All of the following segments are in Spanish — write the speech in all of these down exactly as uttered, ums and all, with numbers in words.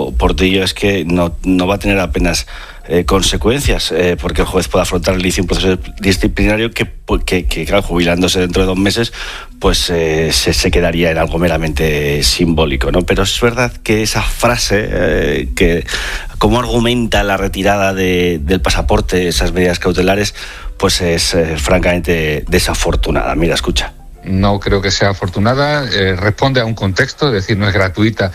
dicho Portillo es que no, no va a tener apenas eh, consecuencias, eh, porque el juez puede afrontar el inicio de un proceso disciplinario que, que, que claro, jubilándose dentro de dos meses, pues eh, se, se quedaría en algo meramente simbólico, ¿no? Pero es verdad que esa frase, eh, que cómo argumenta la retirada de, del pasaporte, esas medidas cautelares, pues es eh, francamente desafortunada. Mira, escucha. No creo que sea afortunada, eh, responde a un contexto, es decir, no es gratuita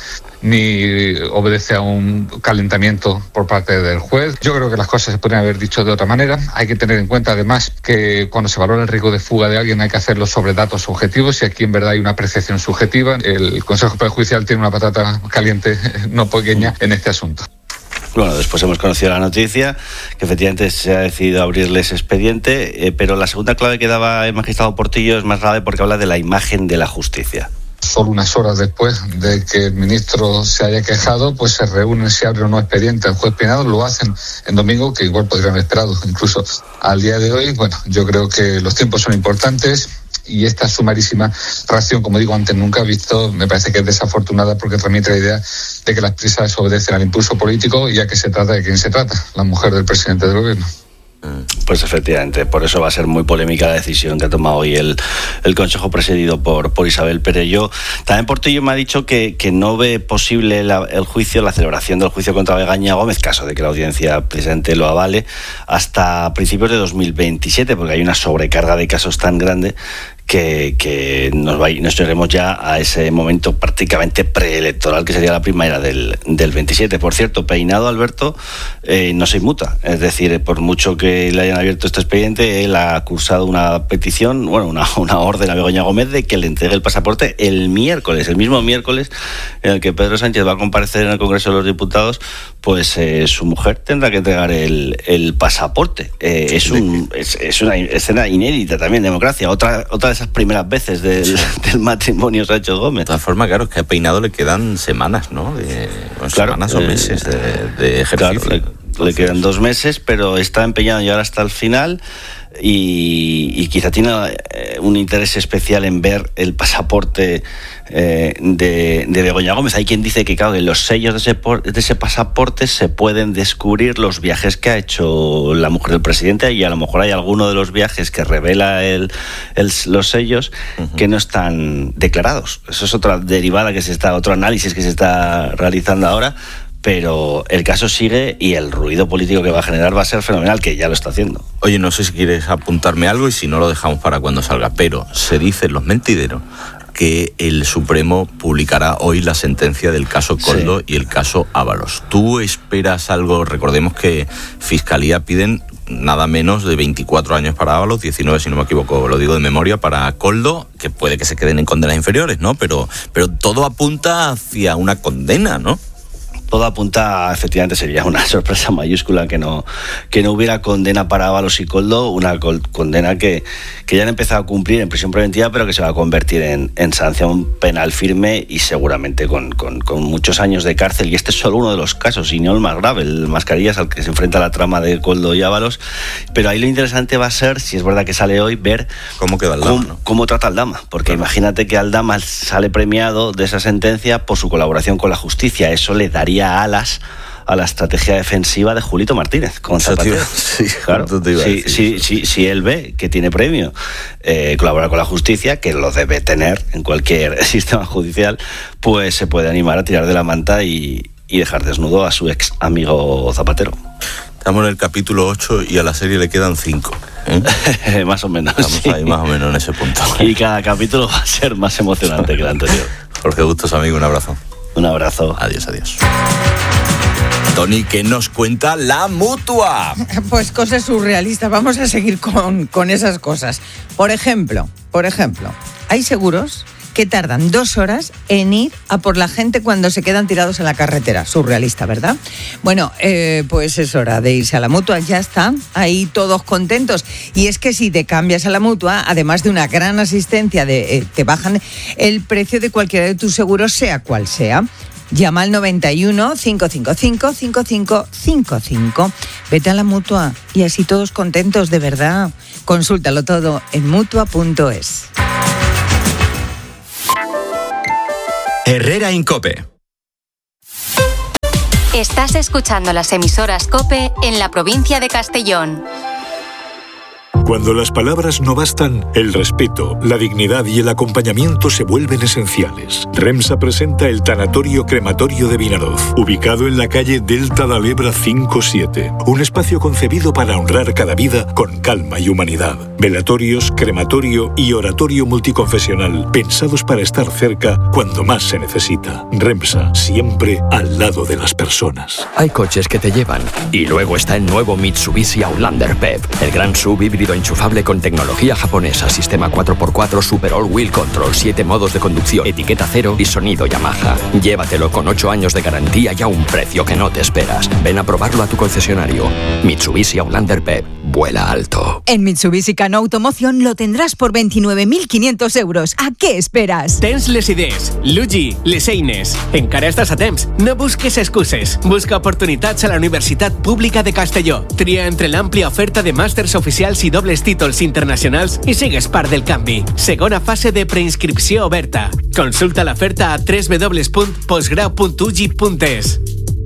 ni obedece a un calentamiento por parte del juez. Yo creo que las cosas se podrían haber dicho de otra manera. Hay que tener en cuenta además que cuando se valora el riesgo de fuga de alguien hay que hacerlo sobre datos objetivos y aquí en verdad hay una apreciación subjetiva. El Consejo Judicial tiene una patata caliente no pequeña en este asunto. Bueno, después hemos conocido la noticia que efectivamente se ha decidido abrirle ese expediente, eh, pero la segunda clave que daba el magistrado Portillo es más grave porque habla de la imagen de la justicia. Solo unas horas después de que el ministro se haya quejado, pues se reúnen, se abre un nuevo expediente al juez penado, lo hacen en domingo, que igual podrían haber esperado incluso al día de hoy. Bueno, yo creo que los tiempos son importantes y esta sumarísima reacción, como digo antes, nunca he visto, me parece que es desafortunada porque transmite la idea de que las prisas obedecen al impulso político y a que se trata de quién se trata, la mujer del presidente del gobierno. Pues efectivamente, por eso va a ser muy polémica la decisión que ha tomado hoy el, el Consejo presidido por, por Isabel Perelló. También Portillo me ha dicho que, que no ve posible la, el juicio, la celebración del juicio contra Begoña Gómez, caso de que la audiencia presidente lo avale, hasta principios de dos mil veintisiete, porque hay una sobrecarga de casos tan grande que, que nos, va, nos llegaremos ya a ese momento prácticamente preelectoral, que sería la primavera del, del veintisiete. Por cierto, Peinado, Alberto, eh, no se inmuta. Es decir, por mucho que le hayan abierto este expediente, él ha cursado una petición, bueno, una, una orden a Begoña Gómez de que le entregue el pasaporte el miércoles, el mismo miércoles en el que Pedro Sánchez va a comparecer en el Congreso de los Diputados, pues eh, su mujer tendrá que entregar el, el pasaporte. Eh, es, un, es, es una escena inédita también, democracia. Otra, otra de esas primeras veces del, del matrimonio Sánchez Gómez. De todas formas, claro, es que a Peinado le quedan semanas, ¿no? De, bueno, claro, semanas o meses de, de ejercicio. Claro, le, le quedan dos meses, pero está empeñado en llegar hasta el final. Y, y quizá tiene eh, un interés especial en ver el pasaporte eh, de, de Begoña Gómez. Hay quien dice que, claro, en los sellos de ese, de ese pasaporte se pueden descubrir los viajes que ha hecho la mujer del presidente, y a lo mejor hay alguno de los viajes que revela el, el, los sellos uh-huh. que no están declarados. Eso es otra derivada que se está, otro análisis que se está realizando ahora. Pero el caso sigue y el ruido político que va a generar va a ser fenomenal, que ya lo está haciendo. Oye, no sé si quieres apuntarme algo y si no lo dejamos para cuando salga, pero se dicen los mentideros que el Supremo publicará hoy la sentencia del caso Koldo sí. y el caso Ábalos. ¿Tú esperas algo? Recordemos que Fiscalía piden nada menos de veinticuatro años para Ábalos, diecinueve si no me equivoco, lo digo de memoria, para Koldo, que puede que se queden en condenas inferiores, ¿no? Pero, pero todo apunta hacia una condena, ¿no? Todo apunta, efectivamente, sería una sorpresa mayúscula que no que no hubiera condena para Ábalos y Koldo, una col- condena que, que ya han empezado a cumplir en prisión preventiva, pero que se va a convertir en, en sanción penal firme y seguramente con, con, con muchos años de cárcel. Y este es solo uno de los casos, y no el más grave, el Mascarillas, al que se enfrenta la trama de Koldo y Ábalos. Pero ahí lo interesante va a ser, si es verdad que sale hoy, ver cómo queda Aldama, cómo, ¿no? cómo trata Aldama. Porque claro, imagínate que Aldama sale premiado de esa sentencia por su colaboración con la justicia. Eso le daría alas a la estrategia defensiva de Julito Martínez con Zapatero. Sí, claro. Si, si, si, si él ve que tiene premio eh, colaborar con la justicia, que lo debe tener en cualquier sistema judicial, pues se puede animar a tirar de la manta y, y dejar desnudo a su ex amigo Zapatero. Estamos en el capítulo ocho y a la serie le quedan cinco. ¿eh? Más o menos. Estamos sí. ahí más o menos en ese punto. Y cada capítulo va a ser más emocionante que el anterior. Jorge Bustos, amigo, un abrazo. Un abrazo. Adiós, adiós. Tony, ¿qué nos cuenta la Mutua? Pues cosas surrealistas. Vamos a seguir con, con esas cosas. Por ejemplo, por ejemplo, hay seguros que tardan dos horas en ir a por la gente cuando se quedan tirados en la carretera. Surrealista, ¿verdad? Bueno, eh, pues es hora de irse a la Mutua. Ya está, ahí todos contentos. Y es que si te cambias a la Mutua, además de una gran asistencia, de, eh, te bajan el precio de cualquiera de tus seguros, sea cual sea. Llama al noventa y uno, cinco cinco cinco, cinco cinco cinco cinco. Vete a la Mutua y así todos contentos, de verdad. Consúltalo todo en mutua punto es. Herrera Incope. Estás escuchando las emisoras COPE en la provincia de Castellón. Cuando las palabras no bastan, el respeto, la dignidad y el acompañamiento se vuelven esenciales. REMSA presenta el Tanatorio Crematorio de Vinaroz, ubicado en la calle Delta de Lebra cinco siete. Un espacio concebido para honrar cada vida con calma y humanidad. Velatorios, crematorio y oratorio multiconfesional, pensados para estar cerca cuando más se necesita. REMSA, siempre al lado de las personas. Hay coches que te llevan. Y luego está el nuevo Mitsubishi Outlander P E V, el gran sub híbrido enchufable con tecnología japonesa, sistema cuatro por cuatro Super All Wheel Control, siete modos de conducción, etiqueta cero y sonido Yamaha. Llévatelo con ocho años de garantía y a un precio que no te esperas. Ven a probarlo a tu concesionario. Mitsubishi Outlander P E V. Vuela alto. En Mitsubishi Cano Automoción lo tendrás por veintinueve mil quinientos euros. ¿A qué esperas? Tens les idees, Luigi, les eines. Encara estàs a temps. No busques excuses. Busca oportunitats a la Universitat Pública de Castelló. Tria entre l'àmplia oferta de màsters oficials i dobles títols internacionals i sigues part del canvi. Segona fase de preinscripció oberta. Consulta l'oferta a doble u doble u doble u punt postgrau punt u g i punt es.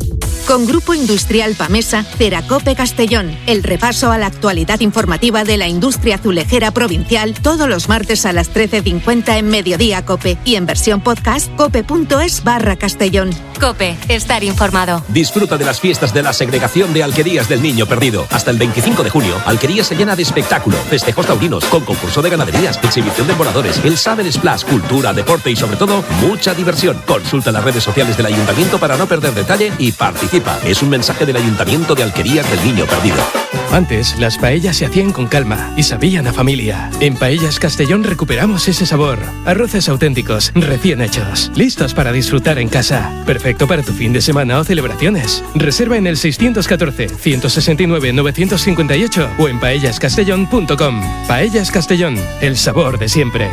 Con Grupo Industrial Pamesa, Ceracope Castellón, el repaso a la actualidad informativa de la industria azulejera provincial todos los martes a las trece cincuenta en Mediodía Cope y en versión podcast cope.es barra Castellón. COPE, estar informado. Disfruta de las fiestas de la segregación de Alquerías del Niño Perdido. Hasta el veinticinco de junio, Alquerías se llena de espectáculo, festejos taurinos, con concurso de ganaderías, exhibición de voladores, el Saber Splash, cultura, deporte y sobre todo, mucha diversión. Consulta las redes sociales del Ayuntamiento para no perder detalle y participa. Es un mensaje del Ayuntamiento de Alquerías del Niño Perdido. Antes, las paellas se hacían con calma y sabían a familia. En Paellas Castellón recuperamos ese sabor. Arroces auténticos, recién hechos, listos para disfrutar en casa. Perfecto para tu fin de semana o celebraciones. Reserva en el seiscientos catorce, ciento sesenta y nueve, novecientos cincuenta y ocho o en paellas castellón punto com. Paellas Castellón, el sabor de siempre.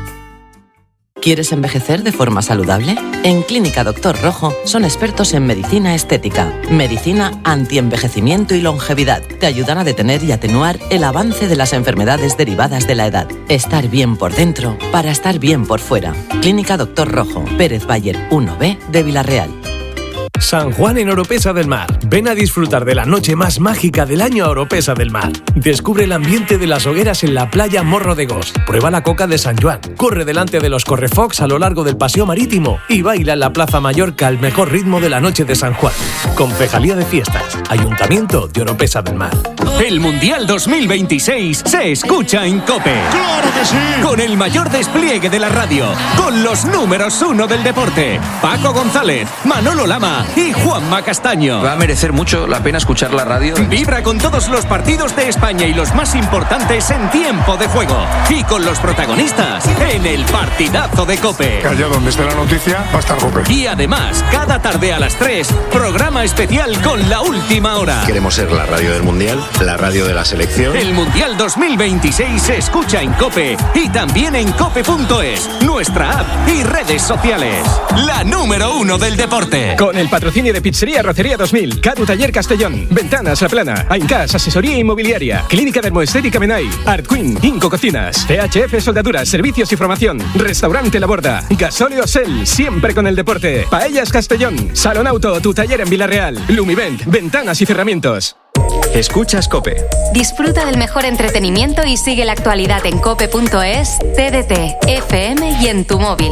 ¿Quieres envejecer de forma saludable? En Clínica Doctor Rojo son expertos en medicina estética, medicina antienvejecimiento y longevidad. Te ayudan a detener y atenuar el avance de las enfermedades derivadas de la edad. Estar bien por dentro para estar bien por fuera. Clínica Doctor Rojo, Pérez Bayer uno B de Villarreal. San Juan en Oropesa del Mar. Ven a disfrutar de la noche más mágica del año a Oropesa del Mar. Descubre el ambiente de las hogueras en la playa Morro de Gos. Prueba la coca de San Juan. Corre delante de los correfocs a lo largo del paseo marítimo y baila en la Plaza Mallorca al mejor ritmo de la noche de San Juan. Concejalía de Fiestas. Ayuntamiento de Oropesa del Mar. El Mundial dos mil veintiséis se escucha en COPE. ¡Claro que sí! Con el mayor despliegue de la radio. Con los números uno del deporte. Paco González, Manolo Lama y Juanma Castaño. Va a merecer mucho la pena escuchar la radio. Vibra con todos los partidos de España y los más importantes en tiempo de juego. Y con los protagonistas en el partidazo de COPE. Que allá donde esté la noticia va a estar COPE. Y además, cada tarde a las tres, programa especial con la última hora. Queremos ser la radio del Mundial, la radio de la selección. El Mundial dos mil veintiséis se escucha en COPE y también en cope punto es, nuestra app y redes sociales. La número uno del deporte. Con el patrocinio de Pizzería Rocería dos mil, Cadu Taller Castellón, Ventanas La Plana, Aincas Asesoría Inmobiliaria, Clínica Dermoestética Menai, Art Queen, Inco Cocinas, C H F Soldaduras, Servicios y Formación, Restaurante La Borda, Gasóleo Sel, siempre con el deporte, Paellas Castellón, Salón Auto, tu taller en Villarreal, Lumivent, Ventanas y Cerramientos. Escuchas COPE. Disfruta del mejor entretenimiento y sigue la actualidad en cope punto es, T D T, F M y en tu móvil.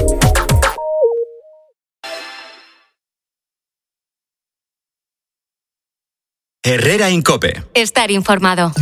Herrera en COPE. Estar informado.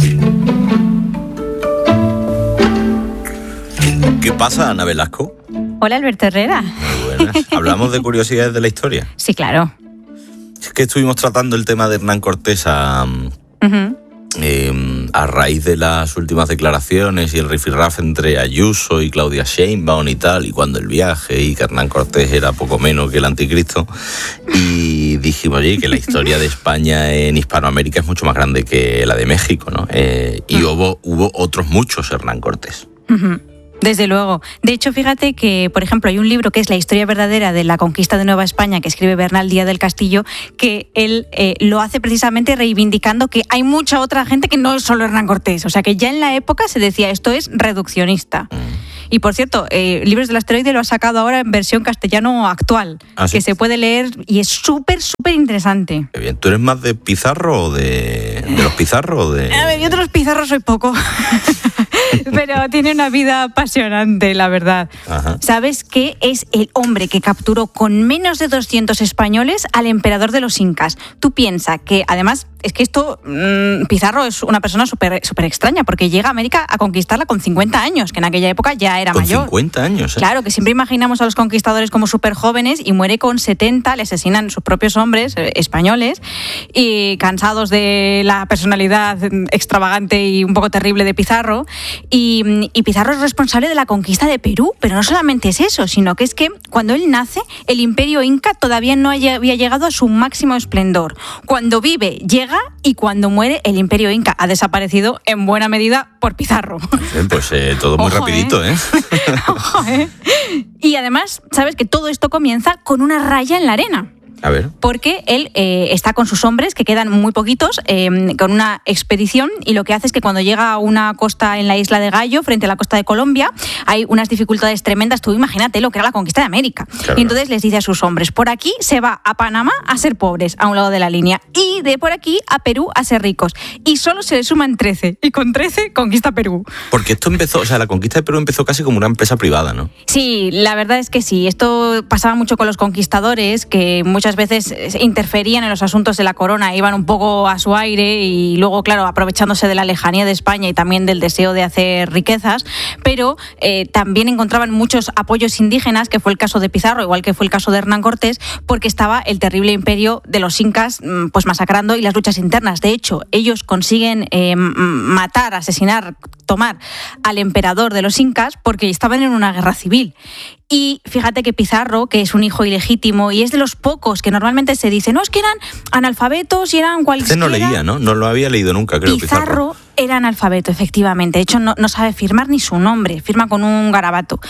¿Qué pasa, Ana Velasco? Hola, Alberto Herrera. Muy buenas. ¿Hablamos de curiosidades de la historia? Sí, claro. Es que estuvimos tratando el tema de Hernán Cortés a, uh-huh. eh, a raíz de las últimas declaraciones y el rifirrafe entre Ayuso y Claudia Sheinbaum y tal, y cuando el viaje, y que Hernán Cortés era poco menos que el anticristo, y dijimos, oye, que la historia de España en Hispanoamérica es mucho más grande que la de México, ¿no? Eh, y uh-huh. hubo, hubo otros muchos Hernán Cortés. Uh-huh. Desde luego. De hecho, fíjate que, por ejemplo, hay un libro que es La historia verdadera de la conquista de Nueva España, que escribe Bernal Díaz del Castillo, que él eh, lo hace precisamente reivindicando que hay mucha otra gente que no es solo Hernán Cortés. O sea, que ya en la época se decía esto es reduccionista. Y por cierto, eh, Libros del Asteroide lo ha sacado ahora en versión castellano actual, ¿Ah, sí? que se puede leer y es súper, súper interesante. Qué bien. ¿Tú eres más de Pizarro o de, de los Pizarro o de...? A ver, yo de los Pizarro soy poco. Pero tiene una vida apasionante, la verdad. Ajá. ¿Sabes qué es el hombre que capturó con menos de doscientos españoles al emperador de los incas? Tú piensas que, además, es que esto, mmm, Pizarro es una persona súper súper extraña, porque llega a América a conquistarla con cincuenta años, que en aquella época ya era con mayor. cincuenta años, ¿eh? Claro, que siempre imaginamos a los conquistadores como súper jóvenes y muere con setenta, le asesinan sus propios hombres eh, españoles, y cansados de la personalidad extravagante y un poco terrible de Pizarro. Y, y Pizarro es responsable de la conquista de Perú, pero no solamente es eso, sino que es que cuando él nace, el imperio inca todavía no había llegado a su máximo esplendor. Cuando vive, llega, y cuando muere, el imperio inca ha desaparecido en buena medida por Pizarro. Pues eh, todo muy Ojo, rapidito, ¿eh? ¿eh? Ojo, ¿eh? Y además, sabes que todo esto comienza con una raya en la arena. A ver. Porque él eh, está con sus hombres, que quedan muy poquitos, eh, con una expedición, y lo que hace es que cuando llega a una costa en la isla de Gallo, frente a la costa de Colombia, hay unas dificultades tremendas. Tú imagínate lo que era la conquista de América. Claro. Y entonces les dice a sus hombres, por aquí se va a Panamá a ser pobres, a un lado de la línea, y de por aquí a Perú a ser ricos. Y solo se le suman trece, y con trece conquista Perú. Porque esto empezó, o sea, la conquista de Perú empezó casi como una empresa privada, ¿no? Sí, la verdad es que sí. Esto pasaba mucho con los conquistadores, que muchas veces interferían en los asuntos de la corona, iban un poco a su aire y luego, claro, aprovechándose de la lejanía de España y también del deseo de hacer riquezas, pero eh, también encontraban muchos apoyos indígenas, que fue el caso de Pizarro, igual que fue el caso de Hernán Cortés, porque estaba el terrible imperio de los incas pues masacrando, y las luchas internas. De hecho, ellos consiguen eh, matar, asesinar, tomar al emperador de los incas porque estaban en una guerra civil. Y fíjate que Pizarro, que es un hijo ilegítimo y es de los pocos que normalmente se dice, no, es que eran analfabetos y eran cualquiera. Este no leía, ¿no? No lo había leído nunca, creo, Pizarro. Pizarro era analfabeto, efectivamente. De hecho, no, no sabe firmar ni su nombre, firma con un garabato.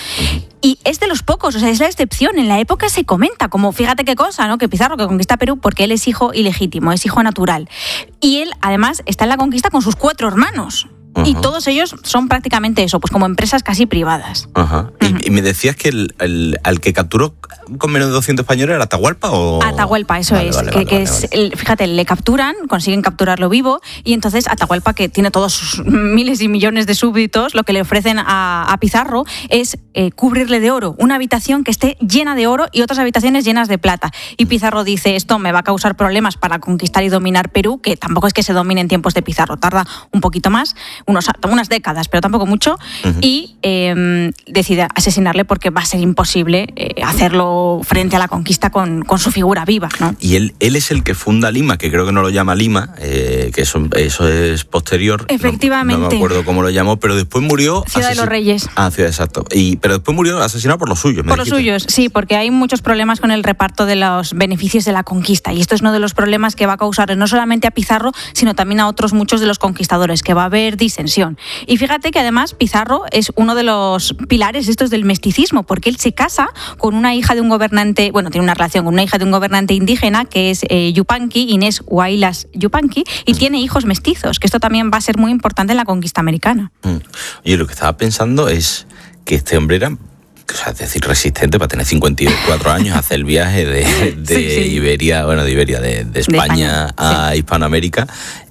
Y es de los pocos, o sea, es la excepción. En la época se comenta, como fíjate qué cosa, ¿no? Que Pizarro, que conquista Perú porque él es hijo ilegítimo, es hijo natural. Y él, además, está en la conquista con sus cuatro hermanos. Y todos ellos son prácticamente eso, pues como empresas casi privadas. Ajá. Uh-huh. ¿Y, y me decías que el, el, al que capturó con menos de doscientos españoles era Atahualpa o...? Atahualpa, eso vale, es. Vale, que, vale, que vale, es vale. El, fíjate, le capturan, consiguen capturarlo vivo, y entonces Atahualpa, que tiene todos sus miles y millones de súbditos, lo que le ofrecen a, a Pizarro es eh, cubrirle de oro, una habitación que esté llena de oro y otras habitaciones llenas de plata. Y Pizarro dice, esto me va a causar problemas para conquistar y dominar Perú, que tampoco es que se domine en tiempos de Pizarro, tarda un poquito más, unos, unas décadas, pero tampoco mucho, uh-huh. y eh, decide asesinarle porque va a ser imposible eh, hacerlo frente a la conquista con, con su figura viva, ¿no? Y él, él es el que funda Lima, que creo que no lo llama Lima, eh, que eso, eso es posterior. Efectivamente. No, no me acuerdo cómo lo llamó, pero después murió... Ciudad asesin- de los Reyes. Ah, Ciudad, exacto. Y, pero después murió asesinado por los suyos. Por los suyos, sí, porque hay muchos problemas con el reparto de los beneficios de la conquista, y esto es uno de los problemas que va a causar no solamente a Pizarro, sino también a otros muchos de los conquistadores, que va a haber disensión. Y fíjate que además Pizarro es uno de los pilares estos del mesticismo, porque él se casa con una hija de un gobernante, bueno, tiene una relación con una hija de un gobernante indígena que es eh, Yupanqui, Inés Huaylas Yupanqui, y tiene hijos mestizos, que esto también va a ser muy importante en la conquista americana. Mm. Oye, lo que estaba pensando es que este hombre era... O sea, es decir, resistente para tener cincuenta y cuatro años, hacer el viaje de, de sí, sí. Iberia, bueno, de Iberia, de, de España de España, a sí. Hispanoamérica,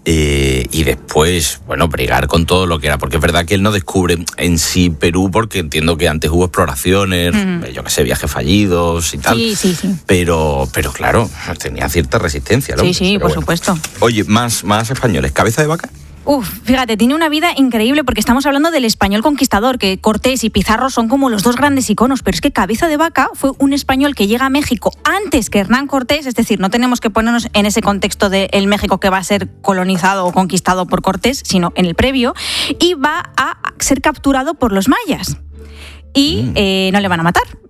eh, y después, bueno, bregar con todo lo que era, porque es verdad que él no descubre en sí Perú, porque entiendo que antes hubo exploraciones, mm. yo qué sé, viajes fallidos y tal, sí, sí, sí. Pero, pero claro, tenía cierta resistencia, ¿no? Sí, sí, pero por bueno. supuesto. Oye, más, más españoles, ¿Cabeza de Vaca? Uf, fíjate, tiene una vida increíble, porque estamos hablando del español conquistador, que Cortés y Pizarro son como los dos grandes iconos, pero es que Cabeza de Vaca fue un español que llega a México antes que Hernán Cortés, es decir, no tenemos que ponernos en ese contexto del México que va a ser colonizado o conquistado por Cortés, sino en el previo, y va a ser capturado por los mayas. Y eh, no le van a matar.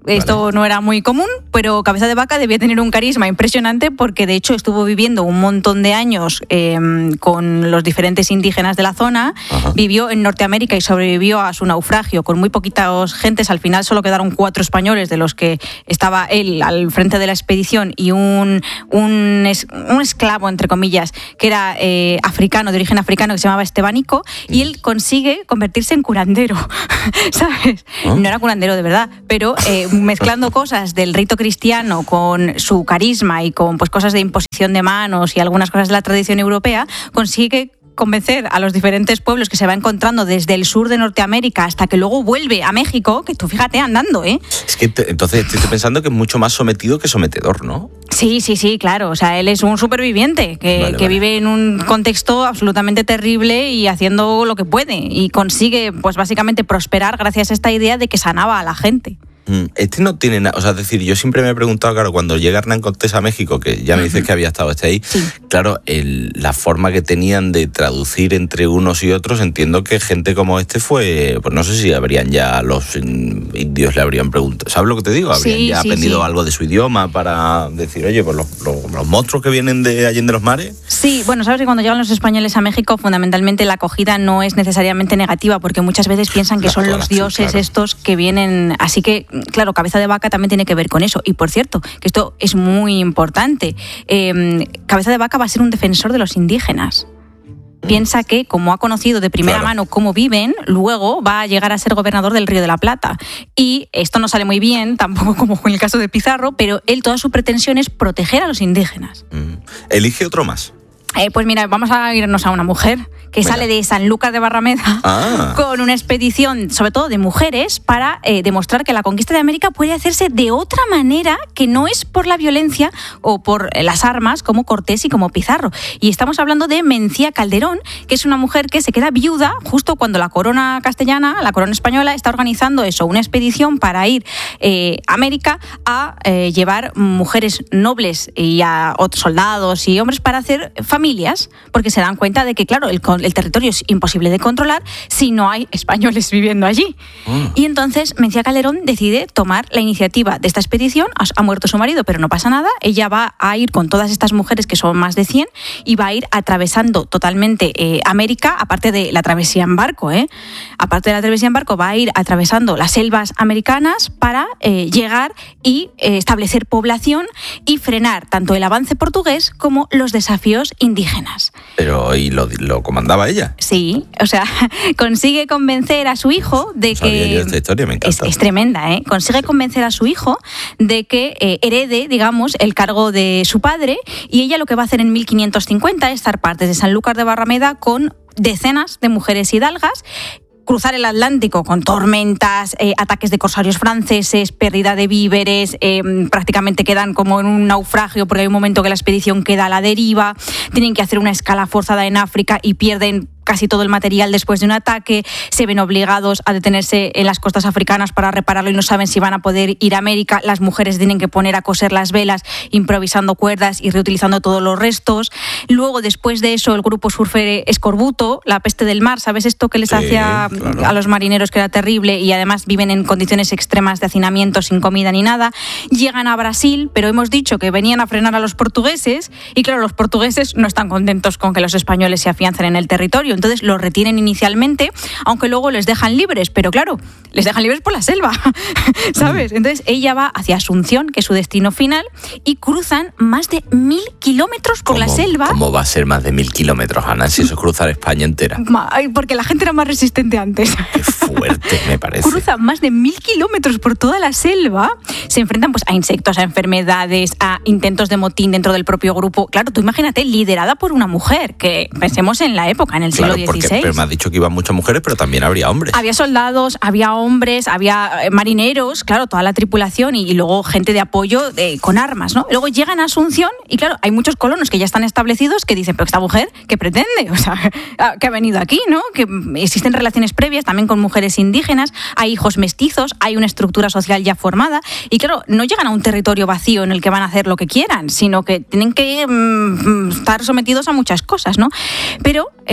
Esto vale. no era muy común, pero Cabeza de Vaca debía tener un carisma impresionante porque de hecho estuvo viviendo un montón de años eh, con los diferentes indígenas de la zona. Ajá. Vivió en Norteamérica y sobrevivió a su naufragio con muy poquitas gentes. Al final solo quedaron cuatro españoles, de los que estaba él al frente de la expedición, y un, un, es, un esclavo, entre comillas, que era eh, africano, de origen africano, que se llamaba Estebanico, y él consigue convertirse en curandero, ¿sabes? ¿Oh? No era curandero de verdad, pero eh, mezclando cosas del rito cristiano con su carisma y con pues cosas de imposición de manos y algunas cosas de la tradición europea, consigue convencer a los diferentes pueblos que se va encontrando desde el sur de Norteamérica hasta que luego vuelve a México, que tú fíjate andando, ¿eh? Es que te, entonces estoy pensando que es mucho más sometido que sometedor, ¿no? Sí, sí, sí, claro. O sea, él es un superviviente que, vale, que vale. vive en un contexto absolutamente terrible y haciendo lo que puede, y consigue, pues básicamente, prosperar gracias a esta idea de que sanaba a la gente. Este no tiene nada, o sea, es decir, yo siempre me he preguntado, claro, cuando llega Hernán Cortés a México, que ya me dices que había estado este ahí, sí. claro, el, la forma que tenían de traducir entre unos y otros, entiendo que gente como este fue, pues no sé si habrían ya, los indios le habrían preguntado, ¿sabes lo que te digo? Habrían sí, ya sí, aprendido sí. algo de su idioma para decir, oye, pues los, los, los monstruos que vienen de Allende los Mares. Sí, bueno, sabes que cuando llegan los españoles a México, fundamentalmente la acogida no es necesariamente negativa, porque muchas veces piensan que la son los dioses claro. estos que vienen, así que claro, Cabeza de Vaca también tiene que ver con eso. Y por cierto, que esto es muy importante. Eh, Cabeza de Vaca va a ser un defensor de los indígenas. Piensa que, como ha conocido de primera claro. mano cómo viven, luego va a llegar a ser gobernador del Río de la Plata. Y esto no sale muy bien, tampoco como en el caso de Pizarro, pero él, toda su pretensión es proteger a los indígenas. Mm. Elige otro más. Eh, pues mira, vamos a irnos a una mujer que Venga. sale de Sanlúcar de Barrameda ah. con una expedición, sobre todo de mujeres, para eh, demostrar que la conquista de América puede hacerse de otra manera, que no es por la violencia o por las armas, como Cortés y como Pizarro. Y estamos hablando de Mencía Calderón, que es una mujer que se queda viuda justo cuando la corona castellana, la corona española, está organizando eso, una expedición para ir eh, a América a eh, llevar mujeres nobles y a otros soldados y hombres para hacer familias, porque se dan cuenta de que, claro, el, el territorio es imposible de controlar si no hay españoles viviendo allí. Mm. Y entonces Mencía Calderón decide tomar la iniciativa de esta expedición. Ha, ha muerto su marido, pero no pasa nada. Ella va a ir con todas estas mujeres, que son más de cien, y va a ir atravesando totalmente eh, América, aparte de la travesía en barco, ¿eh? Aparte de la travesía en barco, va a ir atravesando las selvas americanas para eh, llegar y eh, establecer población y frenar tanto el avance portugués como los desafíos indígenas. Pero, ¿y lo, lo comandaba ella? Sí, o sea, consigue convencer a su hijo de no que... Yo esta historia, me encanta. Es, es tremenda, ¿eh? Consigue convencer a su hijo de que eh, herede, digamos, el cargo de su padre, y ella lo que va a hacer en mil quinientos cincuenta es zarpar desde Sanlúcar de Barrameda con decenas de mujeres hidalgas, cruzar el Atlántico con tormentas, eh, ataques de corsarios franceses, pérdida de víveres, eh, prácticamente quedan como en un naufragio porque hay un momento que la expedición queda a la deriva, tienen que hacer una escala forzada en África y pierden casi todo el material después de un ataque, se ven obligados a detenerse en las costas africanas para repararlo y no saben si van a poder ir a América. Las mujeres tienen que poner a coser las velas improvisando cuerdas y reutilizando todos los restos. Luego, después de eso, el grupo sufre escorbuto, la peste del mar, ¿sabes esto que les sí, hacía claro. a los marineros, que era terrible? Y además viven en condiciones extremas de hacinamiento, sin comida ni nada. Llegan a Brasil, pero hemos dicho que venían a frenar a los portugueses y claro, los portugueses no están contentos con que los españoles se afiancen en el territorio. Entonces los retienen inicialmente, aunque luego les dejan libres, pero claro, les dejan libres por la selva, ¿sabes? Entonces ella va hacia Asunción, que es su destino final, y cruzan más de mil kilómetros por la selva. ¿Cómo va a ser más de mil kilómetros, Ana, si eso es cruzar España entera? Ay, porque la gente era más resistente antes. Qué fuerte, me parece. Cruzan más de mil kilómetros por toda la selva, se enfrentan pues a insectos, a enfermedades, a intentos de motín dentro del propio grupo. Claro, tú imagínate, liderada por una mujer, que pensemos en la época, en el siglo Claro, porque, pero me has dicho que iban muchas mujeres, pero también habría hombres. Había soldados, había hombres, había marineros, claro, toda la tripulación y, y luego gente de apoyo de, con armas, ¿no? Luego llegan a Asunción y claro, hay muchos colonos que ya están establecidos que dicen, pero esta mujer, ¿qué pretende? O sea, que ha venido aquí, ¿no? Que existen relaciones previas también con mujeres indígenas, hay hijos mestizos, hay una estructura social ya formada y claro, no llegan a un territorio vacío en el que van a hacer lo que quieran, sino que tienen que mmm, estar sometidos a muchas cosas, ¿no? Pero eh,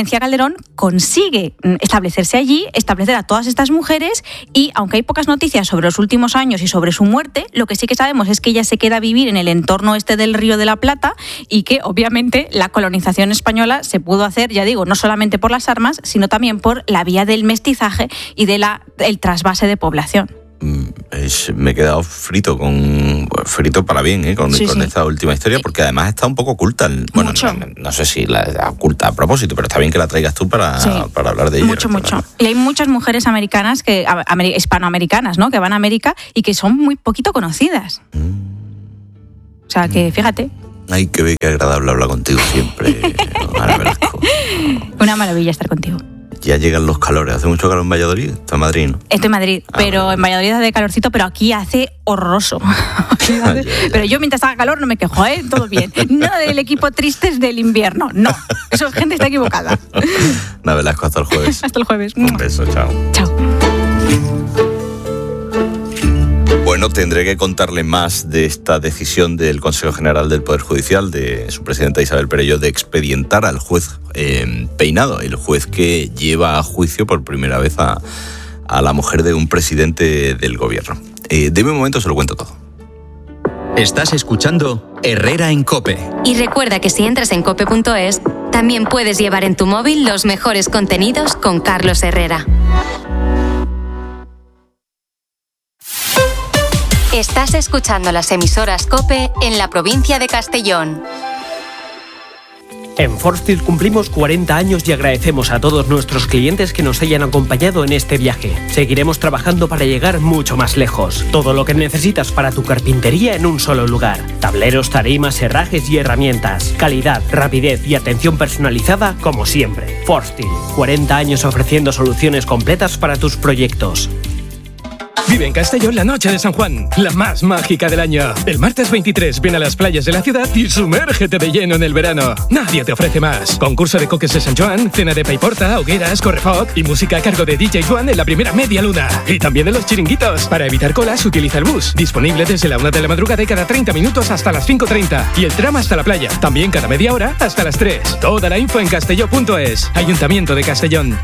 García Calderón consigue establecerse allí, establecer a todas estas mujeres y, aunque hay pocas noticias sobre los últimos años y sobre su muerte, lo que sí que sabemos es que ella se queda a vivir en el entorno este del Río de la Plata y que, obviamente, la colonización española se pudo hacer, ya digo, no solamente por las armas, sino también por la vía del mestizaje y del trasvase de población. Es, me he quedado frito con frito para bien ¿eh? con, sí, con sí. esta última historia, porque además está un poco oculta. Bueno, no, no sé si la, la oculta a propósito, pero está bien que la traigas tú para, sí. para hablar de ella. Mucho, mucho. Y hay muchas mujeres americanas, que amer, hispanoamericanas, ¿no? Que van a América y que son muy poquito conocidas. Mm. O sea, que fíjate. Ay, qué, qué agradable hablar contigo siempre, Ana Velasco. Una maravilla estar contigo. Ya llegan los calores. ¿Hace mucho calor en Valladolid? Está en Madrid, ¿no? Estoy en Madrid, ah, pero bueno. En Valladolid hace calorcito, pero aquí hace horroroso. ya, ya. Pero yo mientras haga calor no me quejo, ¿eh? Todo bien. Nada del equipo tristes del invierno. No, esa gente está equivocada. Ana Velasco, hasta el jueves. Hasta el jueves. Un beso, chao. Chao. Bueno, tendré que contarle más de esta decisión del Consejo General del Poder Judicial, de su presidenta Isabel Perelló, de expedientar al juez eh, Peinado, el juez que lleva a juicio por primera vez a, a la mujer de un presidente del gobierno. Eh, deme un momento, se lo cuento todo. Estás escuchando Herrera en COPE. Y recuerda que si entras en cope punto es, también puedes llevar en tu móvil los mejores contenidos con Carlos Herrera. Estás escuchando las emisoras COPE en la provincia de Castellón. En Forstil cumplimos cuarenta años y agradecemos a todos nuestros clientes que nos hayan acompañado en este viaje. Seguiremos trabajando para llegar mucho más lejos. Todo lo que necesitas para tu carpintería en un solo lugar. Tableros, tarimas, herrajes y herramientas. Calidad, rapidez y atención personalizada como siempre. Forstil, cuarenta años ofreciendo soluciones completas para tus proyectos. Vive en Castellón la noche de San Juan, la más mágica del año. El martes veintitrés ven a las playas de la ciudad y sumérgete de lleno en el verano. Nadie te ofrece más. Concurso de coques de San Joan, cena de paiporta, hogueras, correfoc y música a cargo de D J Juan en la primera media luna. Y también en los chiringuitos. Para evitar colas, utiliza el bus. Disponible desde la una de la madrugada y cada treinta minutos hasta las cinco treinta. Y el tram hasta la playa. También cada media hora hasta las tres. Toda la info en castelló punto es. Ayuntamiento de Castellón.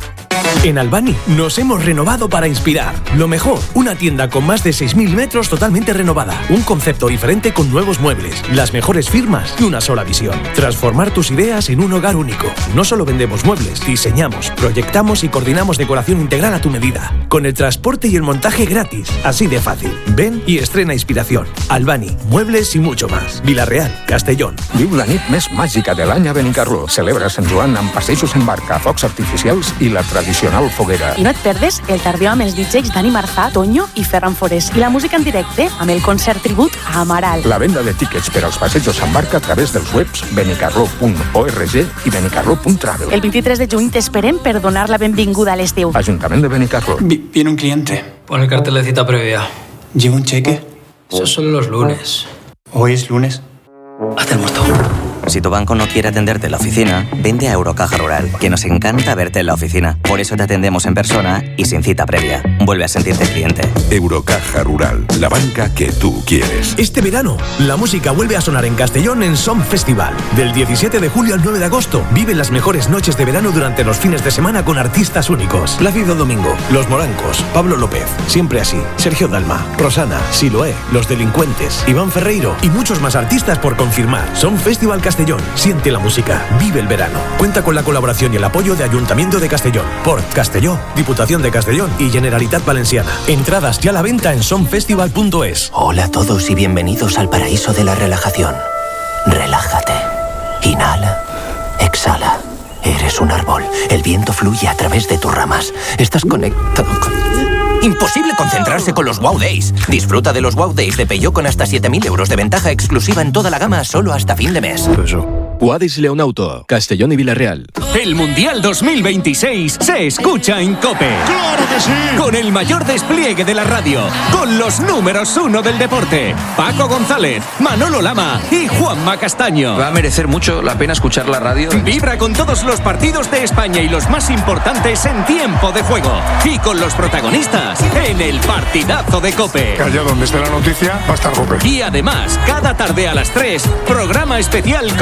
En Albani nos hemos renovado para inspirar. Lo mejor, una tienda con más de seis mil metros totalmente renovada. Un concepto diferente con nuevos muebles, las mejores firmas y una sola visión. Transformar tus ideas en un hogar único. No solo vendemos muebles, diseñamos, proyectamos y coordinamos decoración integral a tu medida. Con el transporte y el montaje gratis. Así de fácil. Ven i estrena inspiración. Albani, muebles y mucho más. Vila-real, Castellón. Viu la nit més màgica de l'any a Benicarló. Celebra Sant Joan amb passejos en barca, focs artificials i la tradicional foguera. I no et perdes el tardeu amb els D Js Dani Marzà, Toño i Ferran Forés. I la música en directe amb el concert tribut a Amaral. La venda de tíquets per als passejos en barca a través dels webs benicarló punt org i benicarló punt travel. El veintitrés de juny t'esperem per donar la benvinguda a l'estiu. Ajuntament de Benicarló. Vi- viene un cliente. Pon el cartel de cita previa. ¿Lleva un cheque? Eso solo los lunes. ¿Hoy es lunes? Haz el muerto. Si tu banco no quiere atenderte en la oficina, vende a Eurocaja Rural, que nos encanta verte en la oficina. Por eso te atendemos en persona y sin cita previa. Vuelve a sentirte cliente. Eurocaja Rural, la banca que tú quieres. Este verano, la música vuelve a sonar en Castellón en Som Festival. Del diecisiete de julio al nueve de agosto, vive las mejores noches de verano durante los fines de semana con artistas únicos. Plácido Domingo, Los Morancos, Pablo López, Siempre Así, Sergio Dalma, Rosana, Siloé, Los Delincuentes, Iván Ferreiro y muchos más artistas por confirmar. Som Festival Castellón. Siente la música, vive el verano. Cuenta con la colaboración y el apoyo de Ayuntamiento de Castellón, Port Castelló, Diputación de Castellón y Generalitat Valenciana. Entradas ya a la venta en som festival punto es. Hola a todos y bienvenidos al paraíso de la relajación. Relájate. Inhala. Exhala. Eres un árbol. El viento fluye a través de tus ramas. Estás conectado con... Imposible concentrarse con los Wow Days. Disfruta de los Wow Days de Peugeot con hasta siete mil euros de ventaja exclusiva en toda la gama solo hasta fin de mes. Guadis Leonauto, Castellón y Villarreal. El Mundial dos mil veintiséis se escucha en COPE. ¡Claro que sí! Con el mayor despliegue de la radio, con los números uno del deporte, Paco González, Manolo Lama y Juanma Castaño. Va a merecer mucho la pena escuchar la radio. Vibra con todos los partidos de España y los más importantes en tiempo de juego. Y con los protagonistas en el partidazo de COPE. Que allá donde esté la noticia va a estar COPE. Y además, cada tarde a las tres, programa especial con la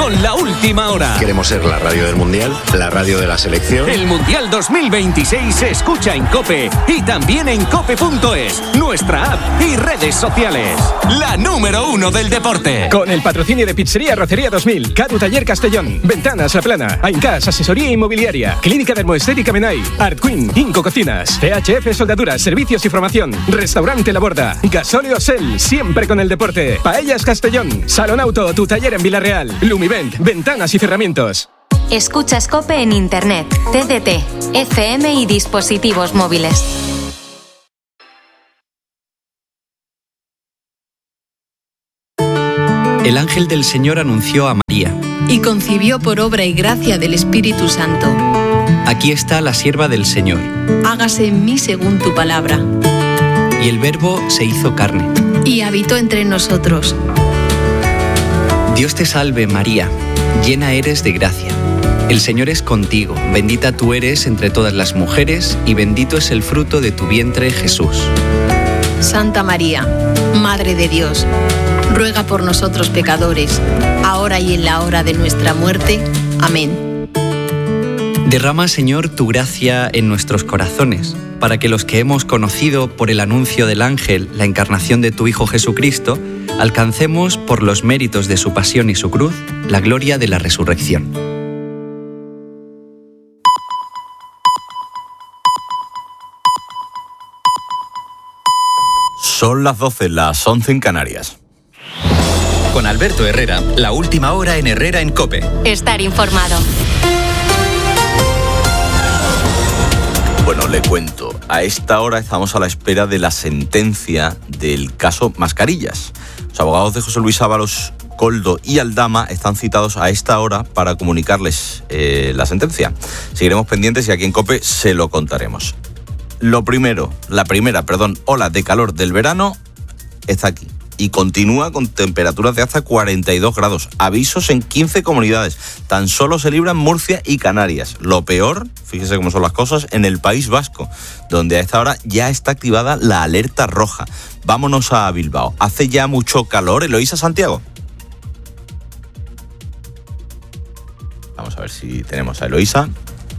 Última hora. Queremos ser la radio del Mundial, la radio de la selección. El Mundial dos mil veintiséis se escucha en COPE y también en cope punto es, nuestra app y redes sociales. La número uno del deporte. Con el patrocinio de Pizzería Rocería dos mil, Cadu Taller Castellón, Ventanas La Plana, Aincas Asesoría Inmobiliaria, Clínica Dermoestética Menai, Art Queen, Inco Cocinas, C H F Soldaduras, Servicios y Formación, Restaurante La Borda, Gasóleo Sel, siempre con el deporte, Paellas Castellón, Salón Auto, tu taller en Villarreal, Lumivent, Ventanas y Cerramientos. Escuchas COPE en Internet, T D T, F M y dispositivos móviles. El ángel del Señor anunció a María. Y concibió por obra y gracia del Espíritu Santo. Aquí está la sierva del Señor. Hágase en mí según tu palabra. Y el Verbo se hizo carne. Y habitó entre nosotros. Dios te salve, María, llena eres de gracia. El Señor es contigo, bendita tú eres entre todas las mujeres, y bendito es el fruto de tu vientre, Jesús. Santa María, Madre de Dios, ruega por nosotros pecadores, ahora y en la hora de nuestra muerte. Amén. Derrama, Señor, tu gracia en nuestros corazones, para que los que hemos conocido por el anuncio del ángel la encarnación de tu Hijo Jesucristo, alcancemos por los méritos de su pasión y su cruz la gloria de la resurrección. Son las doce, las once en Canarias. Con Alberto Herrera, la última hora en Herrera en COPE. Estar informado. Bueno, le cuento. A esta hora estamos a la espera de la sentencia del caso Mascarillas. Los abogados de José Luis Ábalos, Koldo y Aldama están citados a esta hora para comunicarles eh, la sentencia. Seguiremos pendientes y aquí en COPE se lo contaremos. Lo primero, la primera, perdón, ola de calor del verano está aquí y continúa con temperaturas de hasta cuarenta y dos grados. Avisos en quince comunidades. Tan solo se libran Murcia y Canarias. Lo peor, fíjese cómo son las cosas, en el País Vasco, donde a esta hora ya está activada la alerta roja. Vámonos a Bilbao. Hace ya mucho calor. Eloísa Santiago. Vamos a ver si tenemos a Eloísa.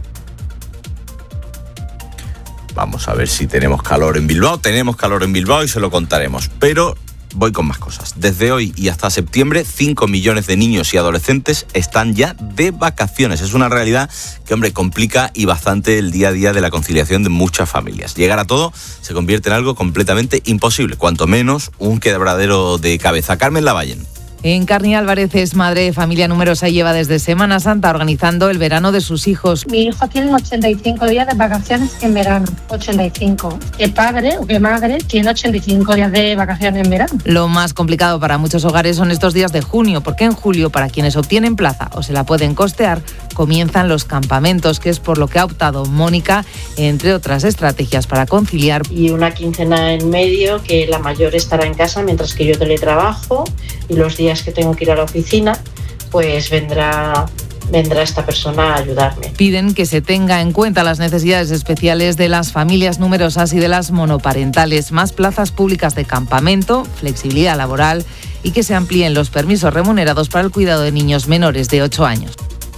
Vamos a ver si tenemos calor en Bilbao. Tenemos calor en Bilbao y se lo contaremos. Pero voy con más cosas. Desde hoy y hasta septiembre, cinco millones de niños y adolescentes están ya de vacaciones. Es una realidad que, hombre, complica y bastante el día a día de la conciliación de muchas familias. Llegar a todo se convierte en algo completamente imposible, cuanto menos un quebradero de cabeza. Carmen Lavallen. Encarni Álvarez es madre de familia numerosa y lleva desde Semana Santa organizando el verano de sus hijos. Mi hijo tiene ochenta y cinco días de vacaciones en verano, ochenta y cinco. ¿Qué padre o qué madre tiene ochenta y cinco días de vacaciones en verano? Lo más complicado para muchos hogares son estos días de junio, porque en julio, para quienes obtienen plaza o se la pueden costear, comienzan los campamentos, que es por lo que ha optado Mónica, entre otras estrategias para conciliar. Y una quincena en medio, que la mayor estará en casa mientras que yo teletrabajo, y los días que tengo que ir a la oficina, pues vendrá, vendrá esta persona a ayudarme. Piden que se tenga en cuenta las necesidades especiales de las familias numerosas y de las monoparentales, más plazas públicas de campamento, flexibilidad laboral y que se amplíen los permisos remunerados para el cuidado de niños menores de ocho años.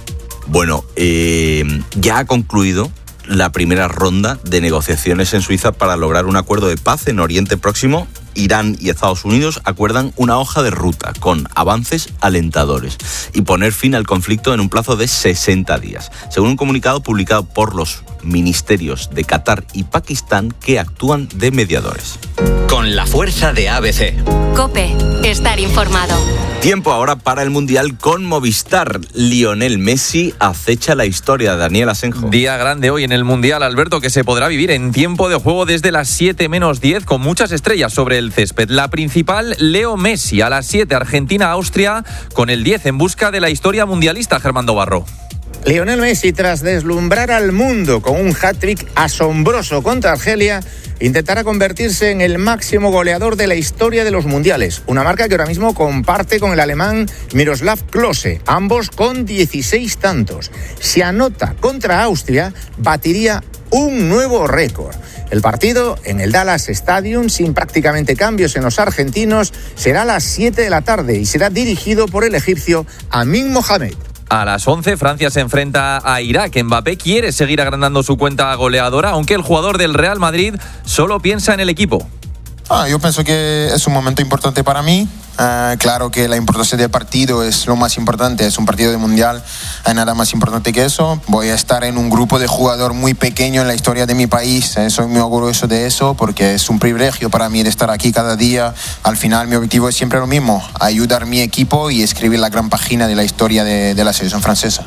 Bueno, eh, ya ha concluido la primera ronda de negociaciones en Suiza para lograr un acuerdo de paz en Oriente Próximo. Irán y Estados Unidos acuerdan una hoja de ruta con avances alentadores y poner fin al conflicto en un plazo de sesenta días, según un comunicado publicado por los ministerios de Qatar y Pakistán, que actúan de mediadores. Con la fuerza de A B C. COPE, estar informado. Tiempo ahora para el Mundial con Movistar. Lionel Messi acecha la historia. Daniel Asenjo. Día grande hoy en el Mundial, Alberto, que se podrá vivir en tiempo de juego desde las siete menos diez con muchas estrellas sobre el césped. La principal, Leo Messi, a las siete, Argentina-Austria, con el diez en busca de la historia mundialista, Germán Barro. Lionel Messi, tras deslumbrar al mundo con un hat-trick asombroso contra Argelia, intentará convertirse en el máximo goleador de la historia de los mundiales, una marca que ahora mismo comparte con el alemán Miroslav Klose, ambos con dieciséis tantos. Si anota contra Austria, batiría un nuevo récord. El partido en el Dallas Stadium, sin prácticamente cambios en los argentinos, será a las siete de la tarde y será dirigido por el egipcio Amin Mohamed. A las once, Francia se enfrenta a Irak. Mbappé quiere seguir agrandando su cuenta goleadora, aunque el jugador del Real Madrid solo piensa en el equipo. Ah, yo pienso que es un momento importante para mí. Uh, claro que la importancia del partido es lo más importante, es un partido de mundial, hay nada más importante que eso. Voy a estar en un grupo de jugador muy pequeño en la historia de mi país, eh, soy muy orgulloso de eso porque es un privilegio para mí de estar aquí cada día. Al final mi objetivo es siempre lo mismo, ayudar a mi equipo y escribir la gran página de la historia de, de la selección francesa.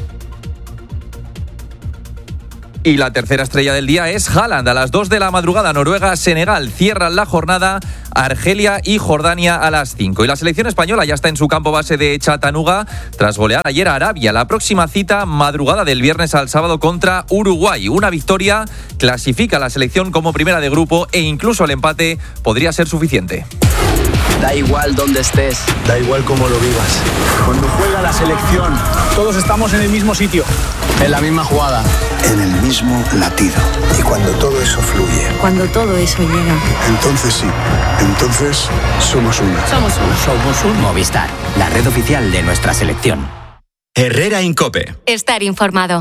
Y la tercera estrella del día es Haaland. A las dos de la madrugada, Noruega-Senegal cierran la jornada, Argelia y Jordania a las cinco. Y la selección española ya está en su campo base de Chattanooga tras golear ayer a Arabia. La próxima cita, madrugada del viernes al sábado contra Uruguay. Una victoria clasifica a la selección como primera de grupo e incluso el empate podría ser suficiente. Da igual dónde estés, da igual cómo lo vivas. Cuando juega la selección, todos estamos en el mismo sitio, en la misma jugada, en el mismo latido. Y cuando todo eso fluye, cuando todo eso llega, entonces sí, entonces somos uno. Somos uno. Somos uno. Movistar, la red oficial de nuestra selección. Herrera en COPE. Estar informado.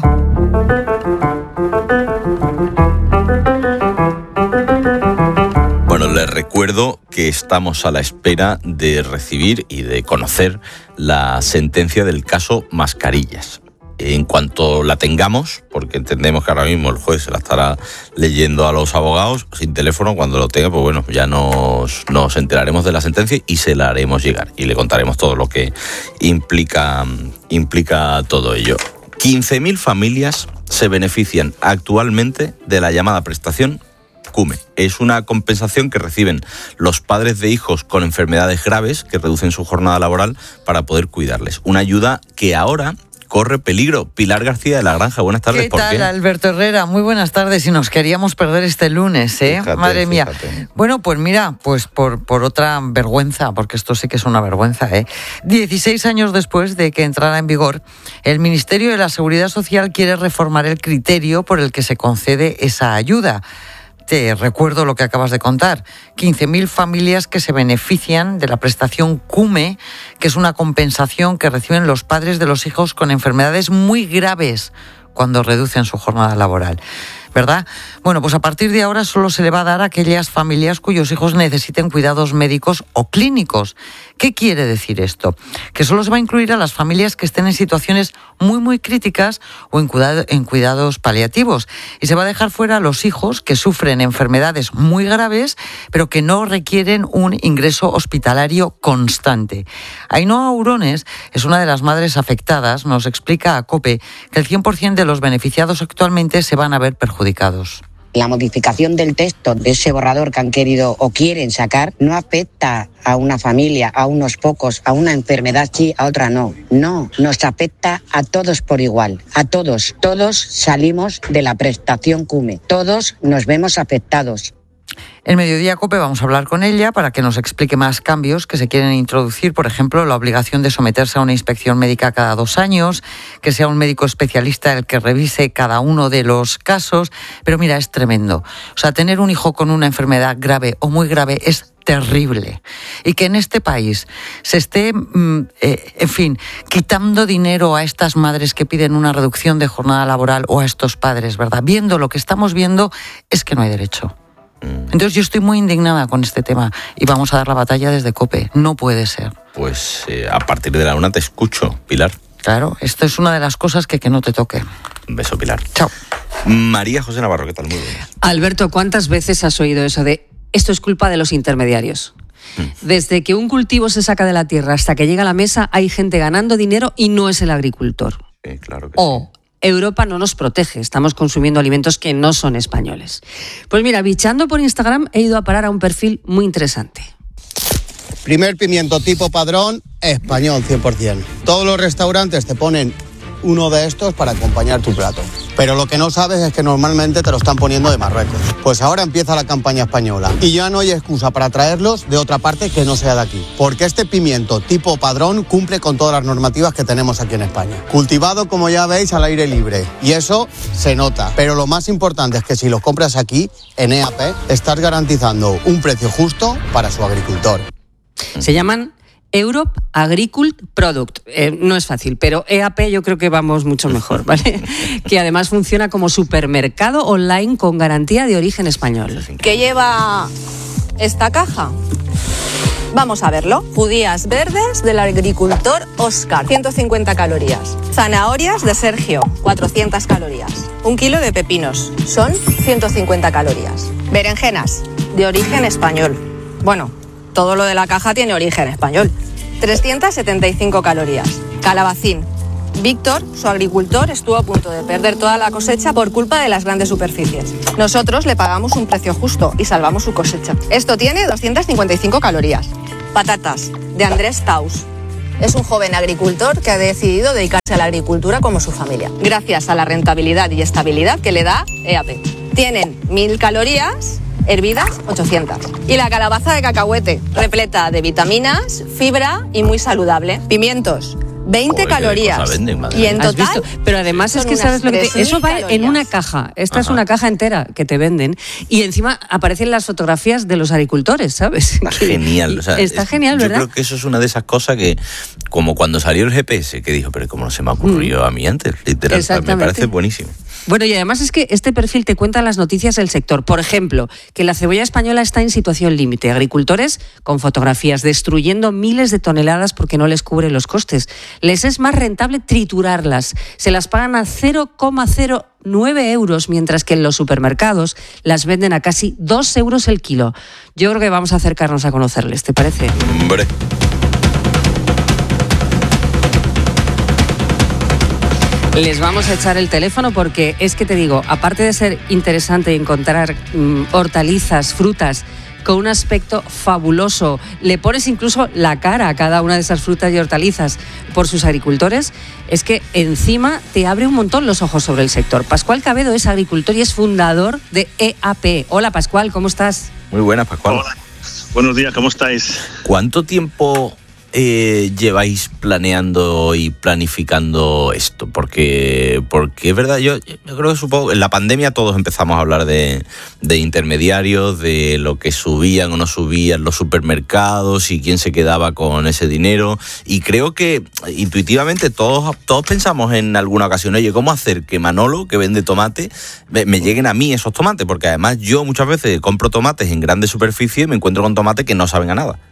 Bueno, les recuerdo que estamos a la espera de recibir y de conocer la sentencia del caso Mascarillas. En cuanto la tengamos, porque entendemos que ahora mismo el juez se la estará leyendo a los abogados sin teléfono, cuando lo tenga, pues bueno, ya nos, nos enteraremos de la sentencia y se la haremos llegar. Y le contaremos todo lo que implica, implica todo ello. quince mil familias se benefician actualmente de la llamada prestación CUME. Es una compensación que reciben los padres de hijos con enfermedades graves que reducen su jornada laboral para poder cuidarles. Una ayuda que ahora corre peligro. Pilar García de la Granja, buenas tardes. ¿Qué ¿Por tal, qué? Alberto Herrera? Muy buenas tardes. Y nos queríamos perder este lunes, ¿eh? Fíjate, Madre mía. fíjate. Bueno, pues mira, pues por, por otra vergüenza, porque esto sí que es una vergüenza, ¿eh? dieciséis años después de que entrara en vigor, el Ministerio de la Seguridad Social quiere reformar el criterio por el que se concede esa ayuda. Te recuerdo lo que acabas de contar. quince mil familias que se benefician de la prestación CUME, que es una compensación que reciben los padres de los hijos con enfermedades muy graves cuando reducen su jornada laboral, ¿verdad? Bueno, pues a partir de ahora solo se le va a dar a aquellas familias cuyos hijos necesiten cuidados médicos o clínicos. ¿Qué quiere decir esto? Que solo se va a incluir a las familias que estén en situaciones muy, muy críticas o en, cuidado, en cuidados paliativos. Y se va a dejar fuera a los hijos que sufren enfermedades muy graves, pero que no requieren un ingreso hospitalario constante. Ainhoa Aurones es una de las madres afectadas. Nos explica a COPE que el cien por ciento de los beneficiados actualmente se van a ver perjudicados. La modificación del texto de ese borrador que han querido o quieren sacar no afecta a una familia, a unos pocos, a una enfermedad sí, a otra no. No, nos afecta a todos por igual, a todos. Todos salimos de la prestación CUME, todos nos vemos afectados. En Mediodía COPE vamos a hablar con ella para que nos explique más cambios que se quieren introducir, por ejemplo, la obligación de someterse a una inspección médica cada dos años, que sea un médico especialista el que revise cada uno de los casos. Pero mira, es tremendo. O sea, tener un hijo con una enfermedad grave o muy grave es terrible. Y que en este país se esté, eh, en fin, quitando dinero a estas madres que piden una reducción de jornada laboral o a estos padres, ¿verdad? Viendo lo que estamos viendo, es que no hay derecho. Entonces yo estoy muy indignada con este tema y vamos a dar la batalla desde COPE. No puede ser. Pues eh, a partir de la una te escucho, Pilar. Claro, esto es una de las cosas que que no te toque. Un beso, Pilar. Chao. María José Navarro, ¿qué tal? Muy buenas. Alberto, ¿cuántas veces has oído eso de esto es culpa de los intermediarios? Mm. Desde que un cultivo se saca de la tierra hasta que llega a la mesa hay gente ganando dinero y no es el agricultor. Sí, claro que o sí. Europa no nos protege, estamos consumiendo alimentos que no son españoles. Pues mira, bichando por Instagram he ido a parar a un perfil muy interesante. Primer pimiento tipo padrón, español cien por ciento. Todos los restaurantes te ponen uno de estos para acompañar tu plato. Pero lo que no sabes es que normalmente te lo están poniendo de Marruecos. Pues ahora empieza la campaña española y ya no hay excusa para traerlos de otra parte que no sea de aquí. Porque este pimiento tipo padrón cumple con todas las normativas que tenemos aquí en España. Cultivado, como ya veis, al aire libre. Y eso se nota. Pero lo más importante es que si los compras aquí, en E A P, estás garantizando un precio justo para su agricultor. Se llaman Europe Agricult Product. Eh, no es fácil, pero E A P yo creo que vamos mucho mejor, ¿vale? Que además funciona como supermercado online con garantía de origen español. ¿Qué lleva esta caja? Vamos a verlo. Judías verdes del agricultor Oscar, ciento cincuenta calorías. Zanahorias de Sergio, cuatrocientas calorías. Un kilo de pepinos, son ciento cincuenta calorías. Berenjenas, de origen español. Bueno, todo lo de la caja tiene origen español. trescientas setenta y cinco calorías. Calabacín. Víctor, su agricultor, estuvo a punto de perder toda la cosecha por culpa de las grandes superficies. Nosotros le pagamos un precio justo y salvamos su cosecha. Esto tiene doscientas cincuenta y cinco calorías. Patatas, de Andrés Taus. Es un joven agricultor que ha decidido dedicarse a la agricultura como su familia, gracias a la rentabilidad y estabilidad que le da E A P. Tienen mil calorías, hervidas ochocientas. Y la calabaza de cacahuete, repleta de vitaminas, fibra y muy saludable. Pimientos, veinte calorías. Venden, y en total, ¿has visto? Pero además es que sabes lo que te, eso va calorías. En una caja. Esta Ajá. es una caja entera que te venden y encima aparecen las fotografías de los agricultores, ¿sabes? Está genial. O sea, está es, genial, ¿verdad? Yo creo que eso es una de esas cosas que, como cuando salió el G P S, que dijo, pero ¿cómo no se me ha ocurrido mm. a mí antes? Literal, me parece buenísimo. Bueno, y además es que este perfil te cuenta las noticias del sector. Por ejemplo, que la cebolla española está en situación límite. Agricultores con fotografías destruyendo miles de toneladas porque no les cubre los costes. Les es más rentable triturarlas. Se las pagan a cero coma cero nueve euros, mientras que en los supermercados las venden a casi dos euros el kilo. Yo creo que vamos a acercarnos a conocerles, ¿te parece? Hombre. Les vamos a echar el teléfono porque es que te digo, aparte de ser interesante encontrar mmm, hortalizas, frutas con un aspecto fabuloso, le pones incluso la cara a cada una de esas frutas y hortalizas por sus agricultores, es que encima te abre un montón los ojos sobre el sector. Pascual Cabedo es agricultor y es fundador de E A P. Hola Pascual, ¿cómo estás? Muy buenas, Pascual. Hola. Buenos días, ¿cómo estáis? ¿Cuánto tiempo Eh, lleváis planeando y planificando esto? Porque, porque es verdad, yo, yo creo que supongo en la pandemia todos empezamos a hablar de, de intermediarios, de lo que subían o no subían los supermercados y quién se quedaba con ese dinero, y creo que intuitivamente todos, todos pensamos en alguna ocasión, oye, ¿cómo hacer que Manolo, que vende tomate, me, me lleguen a mí esos tomates? Porque además yo muchas veces compro tomates en grandes superficies y me encuentro con tomates que no saben a nada.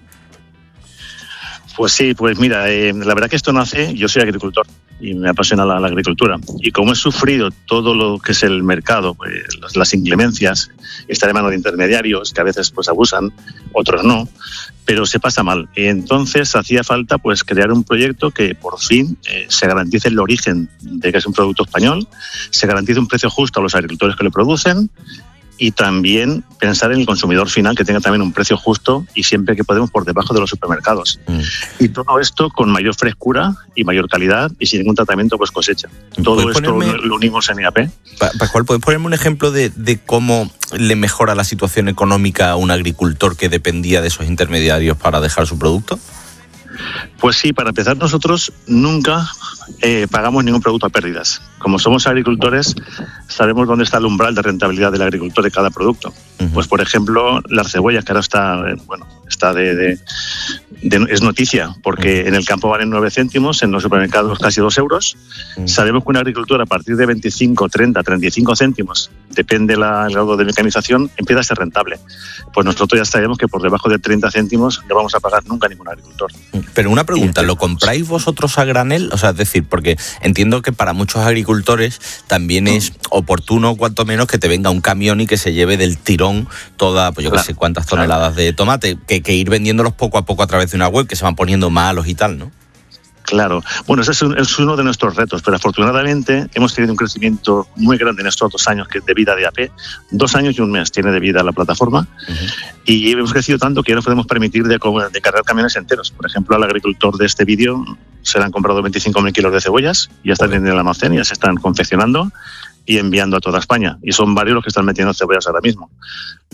Pues sí, pues mira, eh, la verdad que esto nace, yo soy agricultor y me apasiona la, la agricultura, y como he sufrido todo lo que es el mercado, pues, las, las inclemencias, estar en manos de intermediarios que a veces pues abusan, otros no, pero se pasa mal. Y entonces hacía falta pues crear un proyecto que por fin eh, se garantice el origen de que es un producto español, se garantice un precio justo a los agricultores que lo producen, y también pensar en el consumidor final, que tenga también un precio justo y siempre que podemos por debajo de los supermercados. Mm. Y todo esto con mayor frescura y mayor calidad y sin ningún tratamiento pues cosecha. Todo esto ponerme, lo unimos en E A P. Pascual, ¿puedes ponerme un ejemplo de, de cómo le mejora la situación económica a un agricultor que dependía de esos intermediarios para dejar su producto? Pues sí, para empezar, nosotros nunca eh, pagamos ningún producto a pérdidas. Como somos agricultores, sabemos dónde está el umbral de rentabilidad del agricultor de cada producto. Uh-huh. Pues, por ejemplo, las cebollas, que ahora está, eh, bueno, está de, de, de, es noticia, porque uh-huh. en el campo valen nueve céntimos, en los supermercados casi dos euros. Uh-huh. Sabemos que un agricultor a partir de veinticinco, treinta, treinta y cinco céntimos, depende del grado de mecanización, empieza a ser rentable. Pues nosotros ya sabemos que por debajo de treinta céntimos no vamos a pagar nunca a ningún agricultor. Pero una pregunta, ¿lo compráis vosotros a granel? O sea, es decir, porque entiendo que para muchos agricultores también es oportuno, cuanto menos, que te venga un camión y que se lleve del tirón toda, pues yo claro, qué sé cuántas toneladas claro. de tomate, que, que ir vendiéndolos poco a poco a través de una web, que se van poniendo malos y tal, ¿no? Claro. Bueno, ese es, un, es uno de nuestros retos, pero afortunadamente hemos tenido un crecimiento muy grande en estos dos años que de vida de E A P. Dos años y un mes tiene de vida la plataforma, uh-huh. y hemos crecido tanto que ya nos podemos permitir de, de cargar camiones enteros. Por ejemplo, al agricultor de este vídeo se le han comprado veinticinco mil kilos de cebollas, ya están en el almacén, ya se están confeccionando y enviando a toda España. Y son varios los que están metiendo cebollas ahora mismo.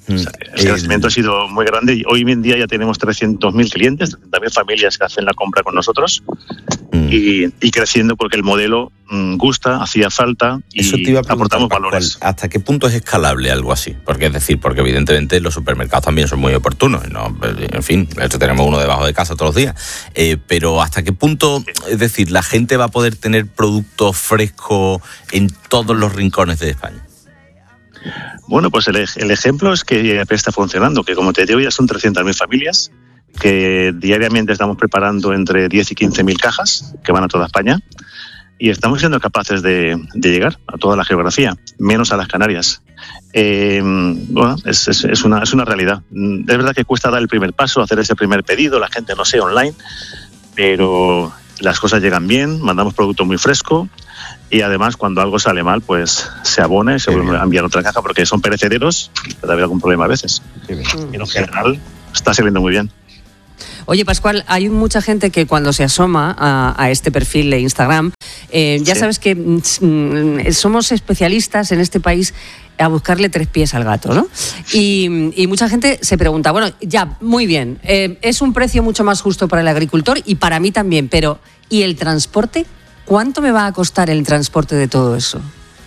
O sea, el crecimiento ha sido muy grande y hoy en día ya tenemos trescientos mil clientes, trescientas mil familias que hacen la compra con nosotros mm. y, y creciendo porque el modelo mm, gusta, hacía falta y Eso te iba a aportamos Pascual, valores. ¿Hasta qué punto es escalable algo así? Porque es decir, porque evidentemente los supermercados también son muy oportunos, ¿no? En fin, esto tenemos uno debajo de casa todos los días, eh, pero ¿hasta qué punto, es decir, la gente va a poder tener productos frescos en todos los rincones de España? Bueno, pues el, el ejemplo es que I A P está funcionando, que como te digo ya son trescientas mil familias, que diariamente estamos preparando entre diez y quince mil cajas que van a toda España y estamos siendo capaces de, de llegar a toda la geografía, menos a las Canarias. Eh, bueno, es, es, es, una, es una realidad. Es verdad que cuesta dar el primer paso, hacer ese primer pedido, la gente no sé, online, pero las cosas llegan bien, mandamos producto muy fresco. Y además, cuando algo sale mal, pues se abona y se vuelve a enviar otra caja porque son perecederos y puede haber algún problema a veces. Pero en general está saliendo muy bien. Oye, Pascual, hay mucha gente que cuando se asoma a, a este perfil de Instagram, eh, ya sí. sabes que mm, somos especialistas en este país a buscarle tres pies al gato, ¿no? Y, y mucha gente se pregunta, bueno, ya, muy bien, eh, es un precio mucho más justo para el agricultor y para mí también, pero ¿y el transporte? ¿Cuánto me va a costar el transporte de todo eso?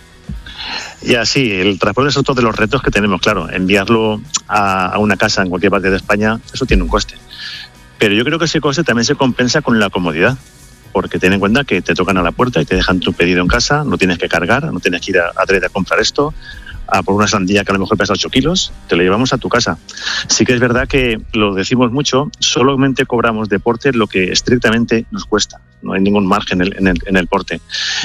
Ya, sí, el transporte es otro de los retos que tenemos, claro. Enviarlo a, a una casa en cualquier parte de España, eso tiene un coste. Pero yo creo que ese coste también se compensa con la comodidad, porque ten en cuenta que te tocan a la puerta y te dejan tu pedido en casa, no tienes que cargar, no tienes que ir a, a, a comprar esto, a por una sandía que a lo mejor pesa ocho kilos, te lo llevamos a tu casa. Sí que es verdad que, lo decimos mucho, solamente cobramos de porte lo que estrictamente nos cuesta. No hay ningún margen en el, en, el, en el porte.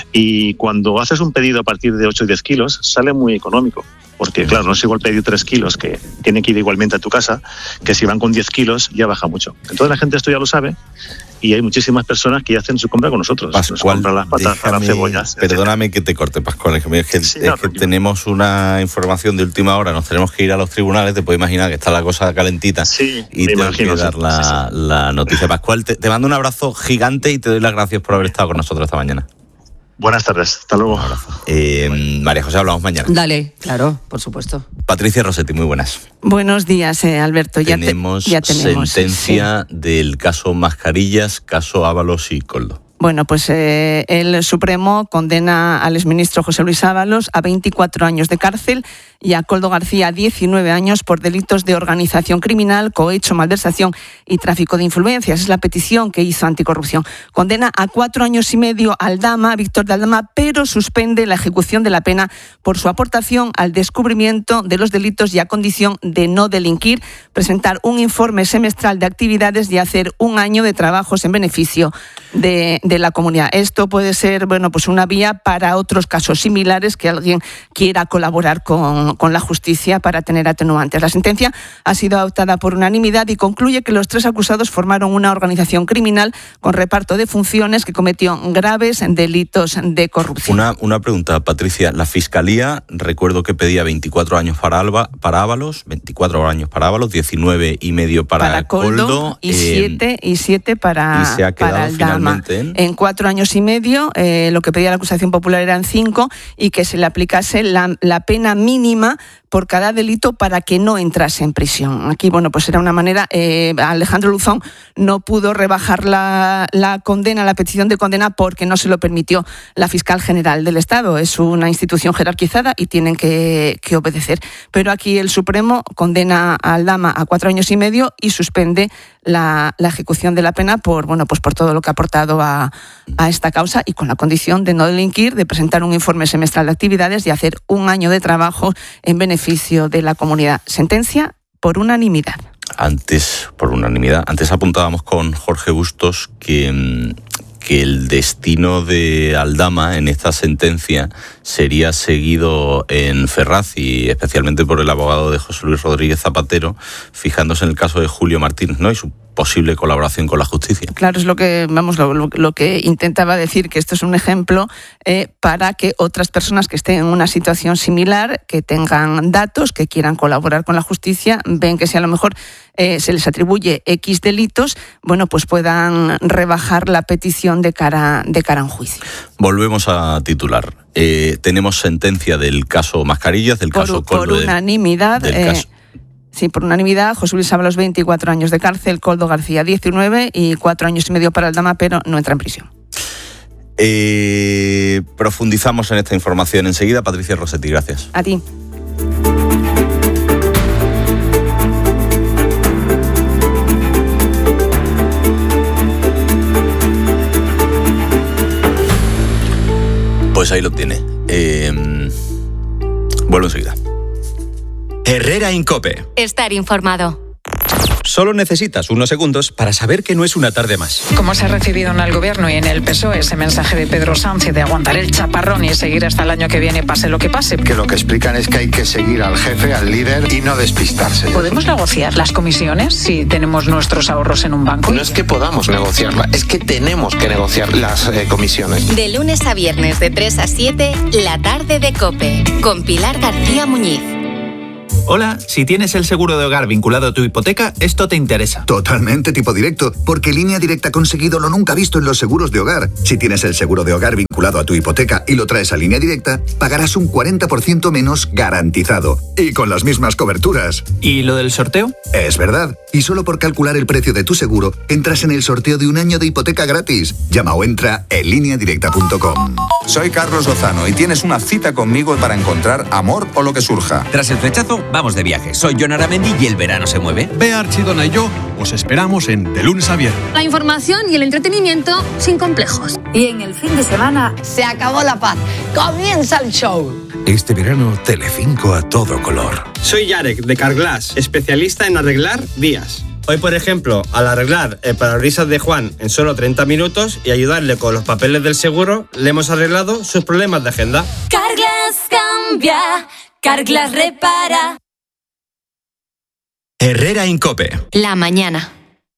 Y cuando haces un pedido a partir de ocho o diez kilos, sale muy económico. Porque, claro, no es igual pedir tres kilos, que tiene que ir igualmente a tu casa, que si van con diez kilos ya baja mucho. Entonces la gente esto ya lo sabe y hay muchísimas personas que ya hacen su compra con nosotros. Pascual, nos compran las patatas, déjame, las cebollas. Perdóname etcétera. Que te corte, Pascual. Es que, es que, sí, es no, que tenemos una información de última hora, nos tenemos que ir a los tribunales, te puedes imaginar que está la cosa calentita sí, y tengo imagino, que dar sí, la, sí. la noticia. Pascual, te, te mando un abrazo gigante y te doy las gracias por haber estado con nosotros esta mañana. Buenas tardes, hasta luego. Eh, María José, hablamos mañana. Dale, claro, por supuesto. Patricia Rossetti, muy buenas. Buenos días, eh, Alberto. Ya tenemos, te, ya tenemos sentencia sí. del caso Mascarillas, caso Ábalos y Koldo. Bueno, pues eh, el Supremo condena al exministro José Luis Ábalos a veinticuatro años de cárcel y a Koldo García a diecinueve años por delitos de organización criminal, cohecho, malversación y tráfico de influencias. Es la petición que hizo Anticorrupción. Condena a cuatro años y medio a Aldama, Víctor de Aldama, pero suspende la ejecución de la pena por su aportación al descubrimiento de los delitos y a condición de no delinquir, presentar un informe semestral de actividades y hacer un año de trabajos en beneficio de, de la comunidad. Esto puede ser, bueno, pues una vía para otros casos similares que alguien quiera colaborar con con la justicia para tener atenuantes. La sentencia ha sido adoptada por unanimidad y concluye que los tres acusados formaron una organización criminal con reparto de funciones que cometió graves delitos de corrupción. Una, una pregunta, Patricia. La Fiscalía, recuerdo que pedía veinticuatro años para, Alba, para Ábalos, veinticuatro años para Ábalos, diecinueve y medio para, para Koldo, Koldo y siete eh, y siete para, y se ha quedado para Aldama. Finalmente en... en cuatro años y medio, eh, lo que pedía la acusación popular eran cinco y que se le aplicase la, la pena mínima por cada delito para que no entrase en prisión. Aquí, bueno, pues era una manera, eh, Alejandro Luzón no pudo rebajar la, la condena, la petición de condena porque no se lo permitió la fiscal general del Estado. Es una institución jerarquizada y tienen que, que obedecer. Pero aquí el Supremo condena a Aldama a cuatro años y medio y suspende la, la ejecución de la pena por, bueno, pues por todo lo que ha aportado a, a esta causa y con la condición de no delinquir, de presentar un informe semestral de actividades y hacer un año de trabajo en beneficio de la comunidad. Sentencia por unanimidad. Antes, por unanimidad, antes apuntábamos con Jorge Bustos que, que el destino de Aldama en esta sentencia sería seguido en Ferraz y especialmente por el abogado de José Luis Rodríguez Zapatero, fijándose en el caso de Julio Martínez, ¿no? Y su posible colaboración con la justicia. Claro, es lo que vamos lo, lo, lo que intentaba decir, que esto es un ejemplo eh, para que otras personas que estén en una situación similar, que tengan datos, que quieran colaborar con la justicia, ven que si a lo mejor eh, se les atribuye X delitos, bueno, pues puedan rebajar la petición de cara, de cara a un juicio. Volvemos a titular. Eh, tenemos sentencia del caso Mascarillas, del por, caso Koldo. Por de, unanimidad. Del eh, caso, Sí, por unanimidad, José Luis Ábalos, veinticuatro años de cárcel, Koldo García, diecinueve, y cuatro años y medio para Aldama, pero no entra en prisión. Eh, profundizamos en esta información enseguida. Patricia Rossetti, gracias. A ti. Pues ahí lo tiene. Eh, vuelvo enseguida. Herrera Incope. Estar informado. Solo necesitas unos segundos para saber que no es una tarde más. Como se ha recibido en el Gobierno y en el P S O E ese mensaje de Pedro Sánchez de aguantar el chaparrón y seguir hasta el año que viene, pase lo que pase. Que lo que explican es que hay que seguir al jefe, al líder y no despistarse. ¿Podemos negociar las comisiones si tenemos nuestros ahorros en un banco? No es que podamos negociarla, es que tenemos que negociar las eh, comisiones. De lunes a viernes de tres a siete, la tarde de COPE, con Pilar García Muñiz. Hola, si tienes el seguro de hogar vinculado a tu hipoteca, esto te interesa. Totalmente tipo directo, porque Línea Directa ha conseguido lo nunca visto en los seguros de hogar. Si tienes el seguro de hogar vinculado a tu hipoteca y lo traes a Línea Directa, pagarás un cuarenta por ciento menos garantizado. Y con las mismas coberturas. ¿Y lo del sorteo? Es verdad. Y solo por calcular el precio de tu seguro, entras en el sorteo de un año de hipoteca gratis. Llama o entra en línea directa punto com. Soy Carlos Lozano y tienes una cita conmigo para encontrar amor o lo que surja. Tras el flechazo, vamos de viaje. Soy Jon Aramendi y el verano se mueve. Bea Archidona y yo os esperamos en De Lunes a Viernes. La información y el entretenimiento sin complejos. Y en el fin de semana se acabó la paz. Comienza el show. Este verano, Telecinco a todo color. Soy Yarek, de Carglass, especialista en arreglar vías. Hoy, por ejemplo, al arreglar el parabrisas de Juan en solo treinta minutos y ayudarle con los papeles del seguro, le hemos arreglado sus problemas de agenda. Carglass cambia, Carglass repara. Herrera Incope. La mañana.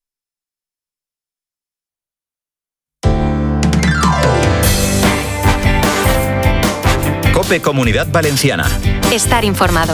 Cope Comunidad Valenciana. Estar informado.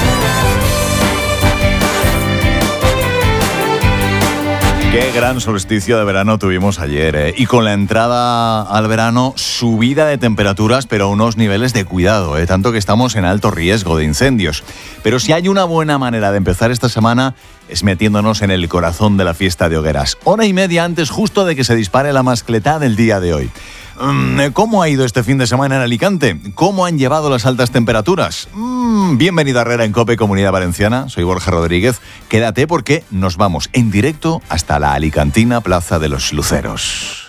Qué gran solsticio de verano tuvimos ayer, ¿eh? Y con la entrada al verano, subida de temperaturas, pero a unos niveles de cuidado, ¿eh? Tanto que estamos en alto riesgo de incendios. Pero si hay una buena manera de empezar esta semana, es metiéndonos en el corazón de la fiesta de hogueras. Hora y media antes justo de que se dispare la mascletá del día de hoy. ¿Cómo ha ido este fin de semana en Alicante? ¿Cómo han llevado las altas temperaturas? Mm, bienvenida a Herrera en COPE Comunidad Valenciana. Soy Borja Rodríguez. Quédate porque nos vamos en directo hasta la alicantina Plaza de los Luceros.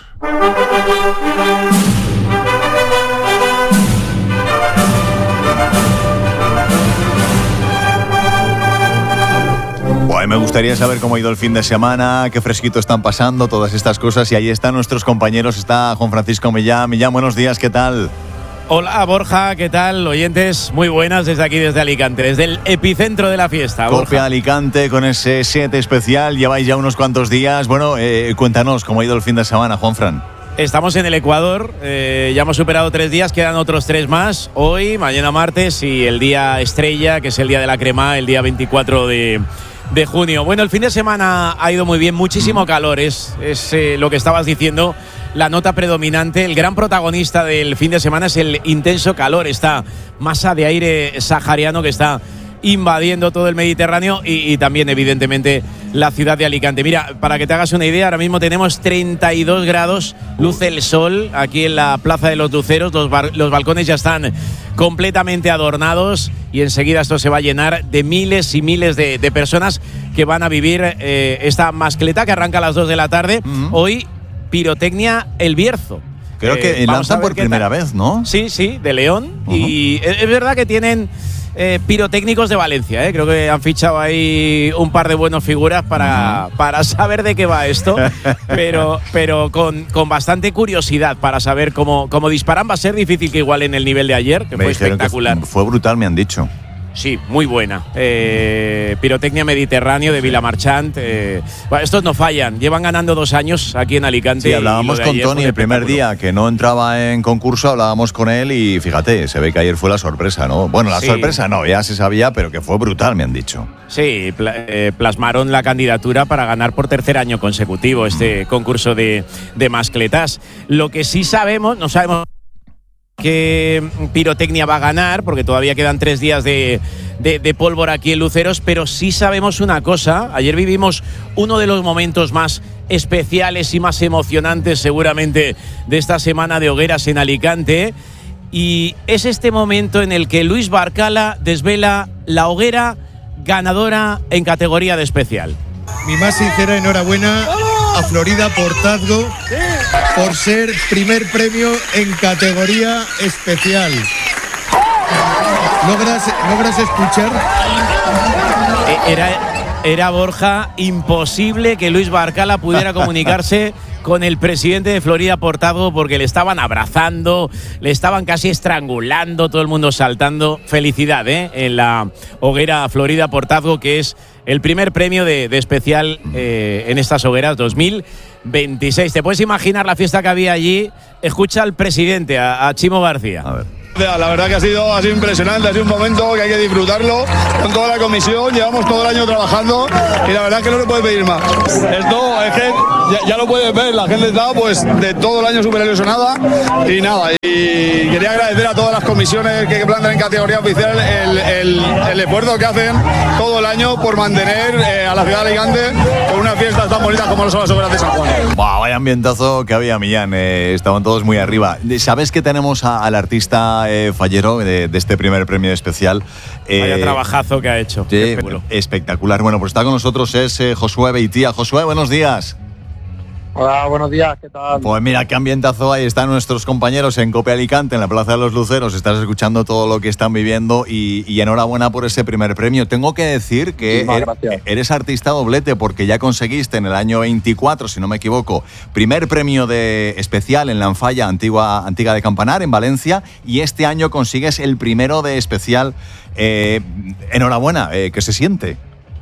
Bueno, me gustaría saber cómo ha ido el fin de semana, qué fresquito están pasando, todas estas cosas. Y ahí están nuestros compañeros, está Juan Francisco Millán. Millán, buenos días, ¿qué tal? Hola Borja, ¿qué tal? Oyentes, muy buenas desde aquí, desde Alicante, desde el epicentro de la fiesta. Copia Alicante con ese set especial, lleváis ya unos cuantos días. Bueno, eh, cuéntanos cómo ha ido el fin de semana, Juanfran. Estamos en el Ecuador, eh, ya hemos superado tres días, quedan otros tres más. Hoy, mañana martes y el día estrella, que es el día de la crema, el día veinticuatro de... de junio. Bueno, el fin de semana ha ido muy bien, muchísimo calor, es, es eh, lo que estabas diciendo, la nota predominante. El gran protagonista del fin de semana es el intenso calor, esta masa de aire sahariano que está invadiendo todo el Mediterráneo y, y también evidentemente la ciudad de Alicante. Mira, para que te hagas una idea, ahora mismo tenemos treinta y dos grados, luce el sol aquí en la Plaza de los Luceros, los, bar, los balcones ya están completamente adornados y enseguida esto se va a llenar de miles y miles de, de personas que van a vivir eh, esta mascleta que arranca a las dos de la tarde. Uh-huh. Hoy, pirotecnia El Bierzo. Creo eh, que lanzan por primera vez, ¿no? Sí, sí, de León. Uh-huh. Y es, es verdad que tienen eh, pirotécnicos de Valencia, ¿eh? Creo que han fichado ahí un par de buenas figuras para, uh-huh. para saber de qué va esto, pero, pero con, con bastante curiosidad para saber cómo, cómo disparan. Va a ser difícil que igualen el nivel de ayer, que me fue espectacular. Que fue brutal, me han dicho. Sí, muy buena. Eh, pirotecnia Mediterráneo de Vilamarchant. Eh, bueno, estos no fallan. Llevan ganando dos años aquí en Alicante. Sí, hablábamos con Tony el primer día que no entraba en concurso, hablábamos con él y fíjate, se ve que ayer fue la sorpresa, ¿no? Bueno, la sí. sorpresa no, ya se sabía, pero que fue brutal, me han dicho. Sí, pl- eh, plasmaron la candidatura para ganar por tercer año consecutivo este mm. concurso de, de mascletas. Lo que sí sabemos, no sabemos qué pirotecnia va a ganar, porque todavía quedan tres días de, de, de pólvora aquí en Luceros, pero sí sabemos una cosa. Ayer vivimos uno de los momentos más especiales y más emocionantes seguramente de esta semana de hogueras en Alicante, y es este momento en el que Luis Barcala desvela la hoguera ganadora en categoría de especial. Mi más sincera enhorabuena a Florida Portazgo por ser primer premio en categoría especial. ¿Logras, logras escuchar? Era... Era, Borja, imposible que Luis Barcala pudiera comunicarse con el presidente de Florida Portazgo porque le estaban abrazando, le estaban casi estrangulando, todo el mundo saltando. Felicidad, ¿eh? En la hoguera Florida Portazgo, que es el primer premio de, de especial eh, en estas hogueras dos mil veintiséis. ¿Te puedes imaginar la fiesta que había allí? Escucha al presidente, a, a Chimo García. A ver. La verdad que ha sido, ha sido impresionante, ha sido un momento que hay que disfrutarlo con toda la comisión, llevamos todo el año trabajando y la verdad que no se puede pedir más. Esto es que ya, ya lo puedes ver, la gente está pues de todo el año súper ilusionada y nada, y quería agradecer a todas las comisiones que plantan en categoría oficial el, el, el esfuerzo que hacen todo el año por mantener eh, a la ciudad de Alicante con unas fiestas tan bonitas como lo son las hogueras de San Juan. Wow, vaya ambientazo que había, Millán, eh, estaban todos muy arriba. ¿Sabes que tenemos a, al artista Eh, Fallero de, de este primer premio especial? Eh, Vaya trabajazo que ha hecho. Sí, espectacular. Bueno, pues está con nosotros es eh, Josué Beitía. Josué, buenos días. Hola, buenos días, ¿qué tal? Pues mira, qué ambientazo hay. Están nuestros compañeros en Cope Alicante, en la Plaza de los Luceros. Estás escuchando todo lo que están viviendo y, y enhorabuena por ese primer premio. Tengo que decir que er, eres artista doblete porque ya conseguiste en el año veinticuatro, si no me equivoco, primer premio de especial en la Anfalla Antigua, Antigua de Campanar, en Valencia, y este año consigues el primero de especial. Eh, enhorabuena, eh, ¿qué se siente?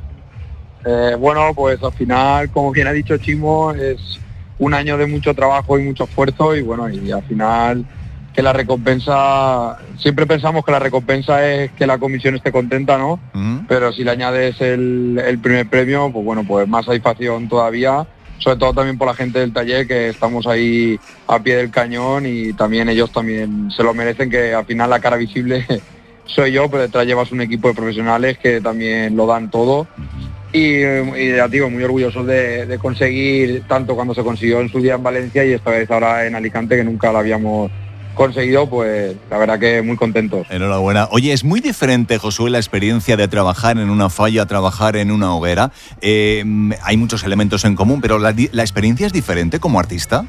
Eh, bueno, pues al final, como bien ha dicho Chimo, es un año de mucho trabajo y mucho esfuerzo y bueno, y al final que la recompensa, siempre pensamos que la recompensa es que la comisión esté contenta, ¿no? Uh-huh. Pero si le añades el, el primer premio, pues bueno, pues más satisfacción todavía, sobre todo también por la gente del taller, que estamos ahí a pie del cañón y también ellos también se lo merecen, que al final la cara visible soy yo, pero detrás llevas un equipo de profesionales que también lo dan todo. Y, y ya digo, muy orgullosos de, de conseguir tanto cuando se consiguió en su día en Valencia y esta vez ahora en Alicante, que nunca lo habíamos conseguido, pues la verdad que muy contentos. Enhorabuena. Oye, es muy diferente, Josué, la experiencia de trabajar en una falla a trabajar en una hoguera. Eh, hay muchos elementos en común, pero la, la experiencia es diferente como artista.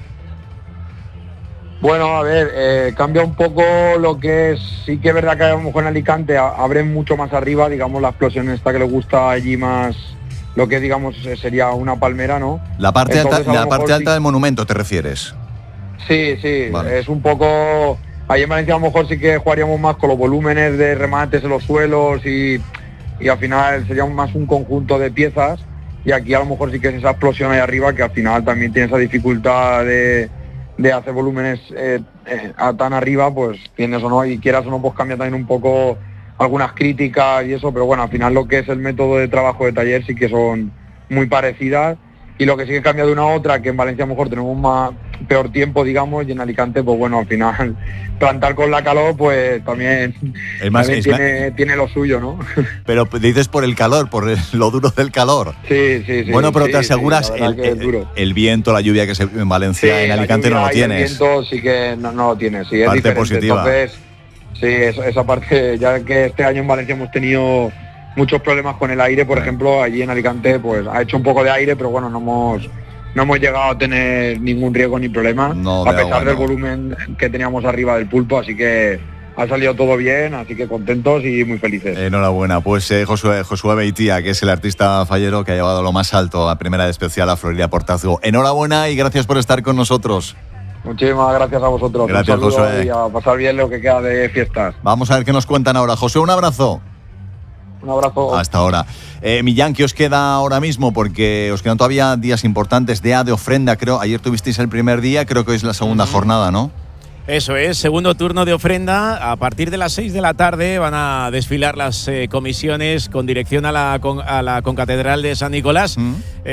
Bueno, a ver, eh, cambia un poco lo que es, sí que es verdad que a lo mejor en Alicante abren mucho más arriba, digamos, la explosión esta que les gusta allí más, lo que digamos sería una palmera, ¿no? La parte Entonces, alta, la parte alta sí, del monumento, ¿te refieres? Sí, sí, vale. Es un poco, ahí en Valencia a lo mejor sí que jugaríamos más con los volúmenes de remates en los suelos y, y al final sería más un conjunto de piezas, y aquí a lo mejor sí que es esa explosión ahí arriba que al final también tiene esa dificultad de... de hacer volúmenes eh, eh, a tan arriba, pues tienes o no, y quieras o no, pues cambia también un poco algunas críticas y eso, pero bueno, al final lo que es el método de trabajo de taller sí que son muy parecidas, y lo que sí que cambia de una a otra, que en Valencia a lo mejor tenemos más peor tiempo, digamos, y en Alicante, pues bueno, al final plantar con la calor, pues también, es más, también es tiene, más... tiene lo suyo, ¿no? Pero dices por el calor, por el, lo duro del calor. Sí, sí, sí. Bueno, pero sí, te aseguras sí, el, el, el viento, la lluvia que se en Valencia, sí, en Alicante no lo tienes. El viento sí que no, no lo tienes, sí, es parte diferente. Positiva. Entonces, sí, esa, esa parte, ya que este año en Valencia hemos tenido muchos problemas con el aire, por ejemplo, allí en Alicante pues ha hecho un poco de aire, pero bueno, no hemos no hemos llegado a tener ningún riesgo ni problema, no, a pesar agua, del no. volumen que teníamos arriba del pulpo, así que ha salido todo bien, así que contentos y muy felices. Enhorabuena. Pues eh, Josué, Josué Beitía, que es el artista fallero que ha llevado lo más alto a primera de especial a Florida Portazgo. Enhorabuena y gracias por estar con nosotros. Muchísimas gracias a vosotros. Gracias, un saludo Josué. Y a pasar bien lo que queda de fiestas. Vamos a ver qué nos cuentan ahora. Josué, un abrazo. Un abrazo. Hasta ahora. Eh, Millán, ¿qué os queda ahora mismo? Porque os quedan todavía días importantes de A de ofrenda, creo. Ayer tuvisteis el primer día, creo que hoy es la segunda uh-huh. jornada, ¿no? Eso es, segundo turno de ofrenda. A partir de las seis de la tarde van a desfilar las eh, comisiones con dirección a la, con, a la concatedral de San Nicolás. Uh-huh.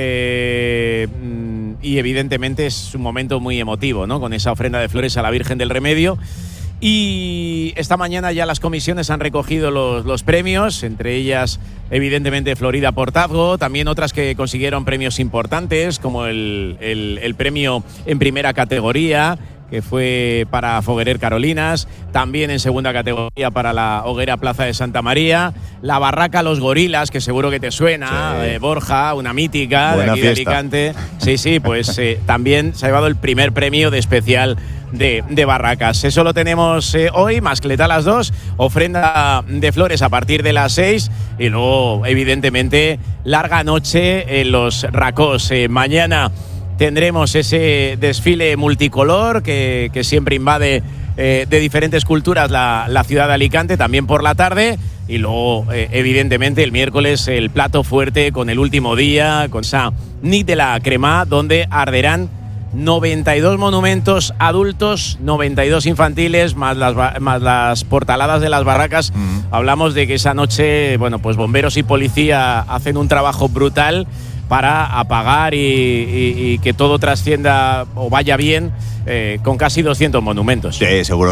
Eh, y evidentemente es un momento muy emotivo, ¿no? Con esa ofrenda de flores a la Virgen del Remedio. Y esta mañana ya las comisiones han recogido los, los premios, entre ellas evidentemente Florida Portazgo, también otras que consiguieron premios importantes como el, el, el premio en primera categoría, que fue para Foguerer Carolinas, también en segunda categoría para la Hoguera Plaza de Santa María, la Barraca Los Gorilas, que seguro que te suena, sí. eh, Borja, una mítica Buena de aquí fiesta. de Alicante. Sí, sí, pues eh, también se ha llevado el primer premio de especial de, de Barracas. Eso lo tenemos eh, hoy, mascleta a las dos, ofrenda de flores a partir de las seis y luego, evidentemente, larga noche en los Racós. Eh, mañana tendremos ese desfile multicolor que, que siempre invade eh, de diferentes culturas la, la ciudad de Alicante, también por la tarde. Y luego, eh, evidentemente, el miércoles el plato fuerte con el último día, con esa nit de la Cremà, donde arderán noventa y dos monumentos adultos, noventa y dos infantiles, más las, más las portaladas de las barracas. Mm. Hablamos de que esa noche, bueno, pues bomberos y policía hacen un trabajo brutal para apagar y, y, y que todo trascienda o vaya bien eh, con casi doscientos monumentos. Sí, seguro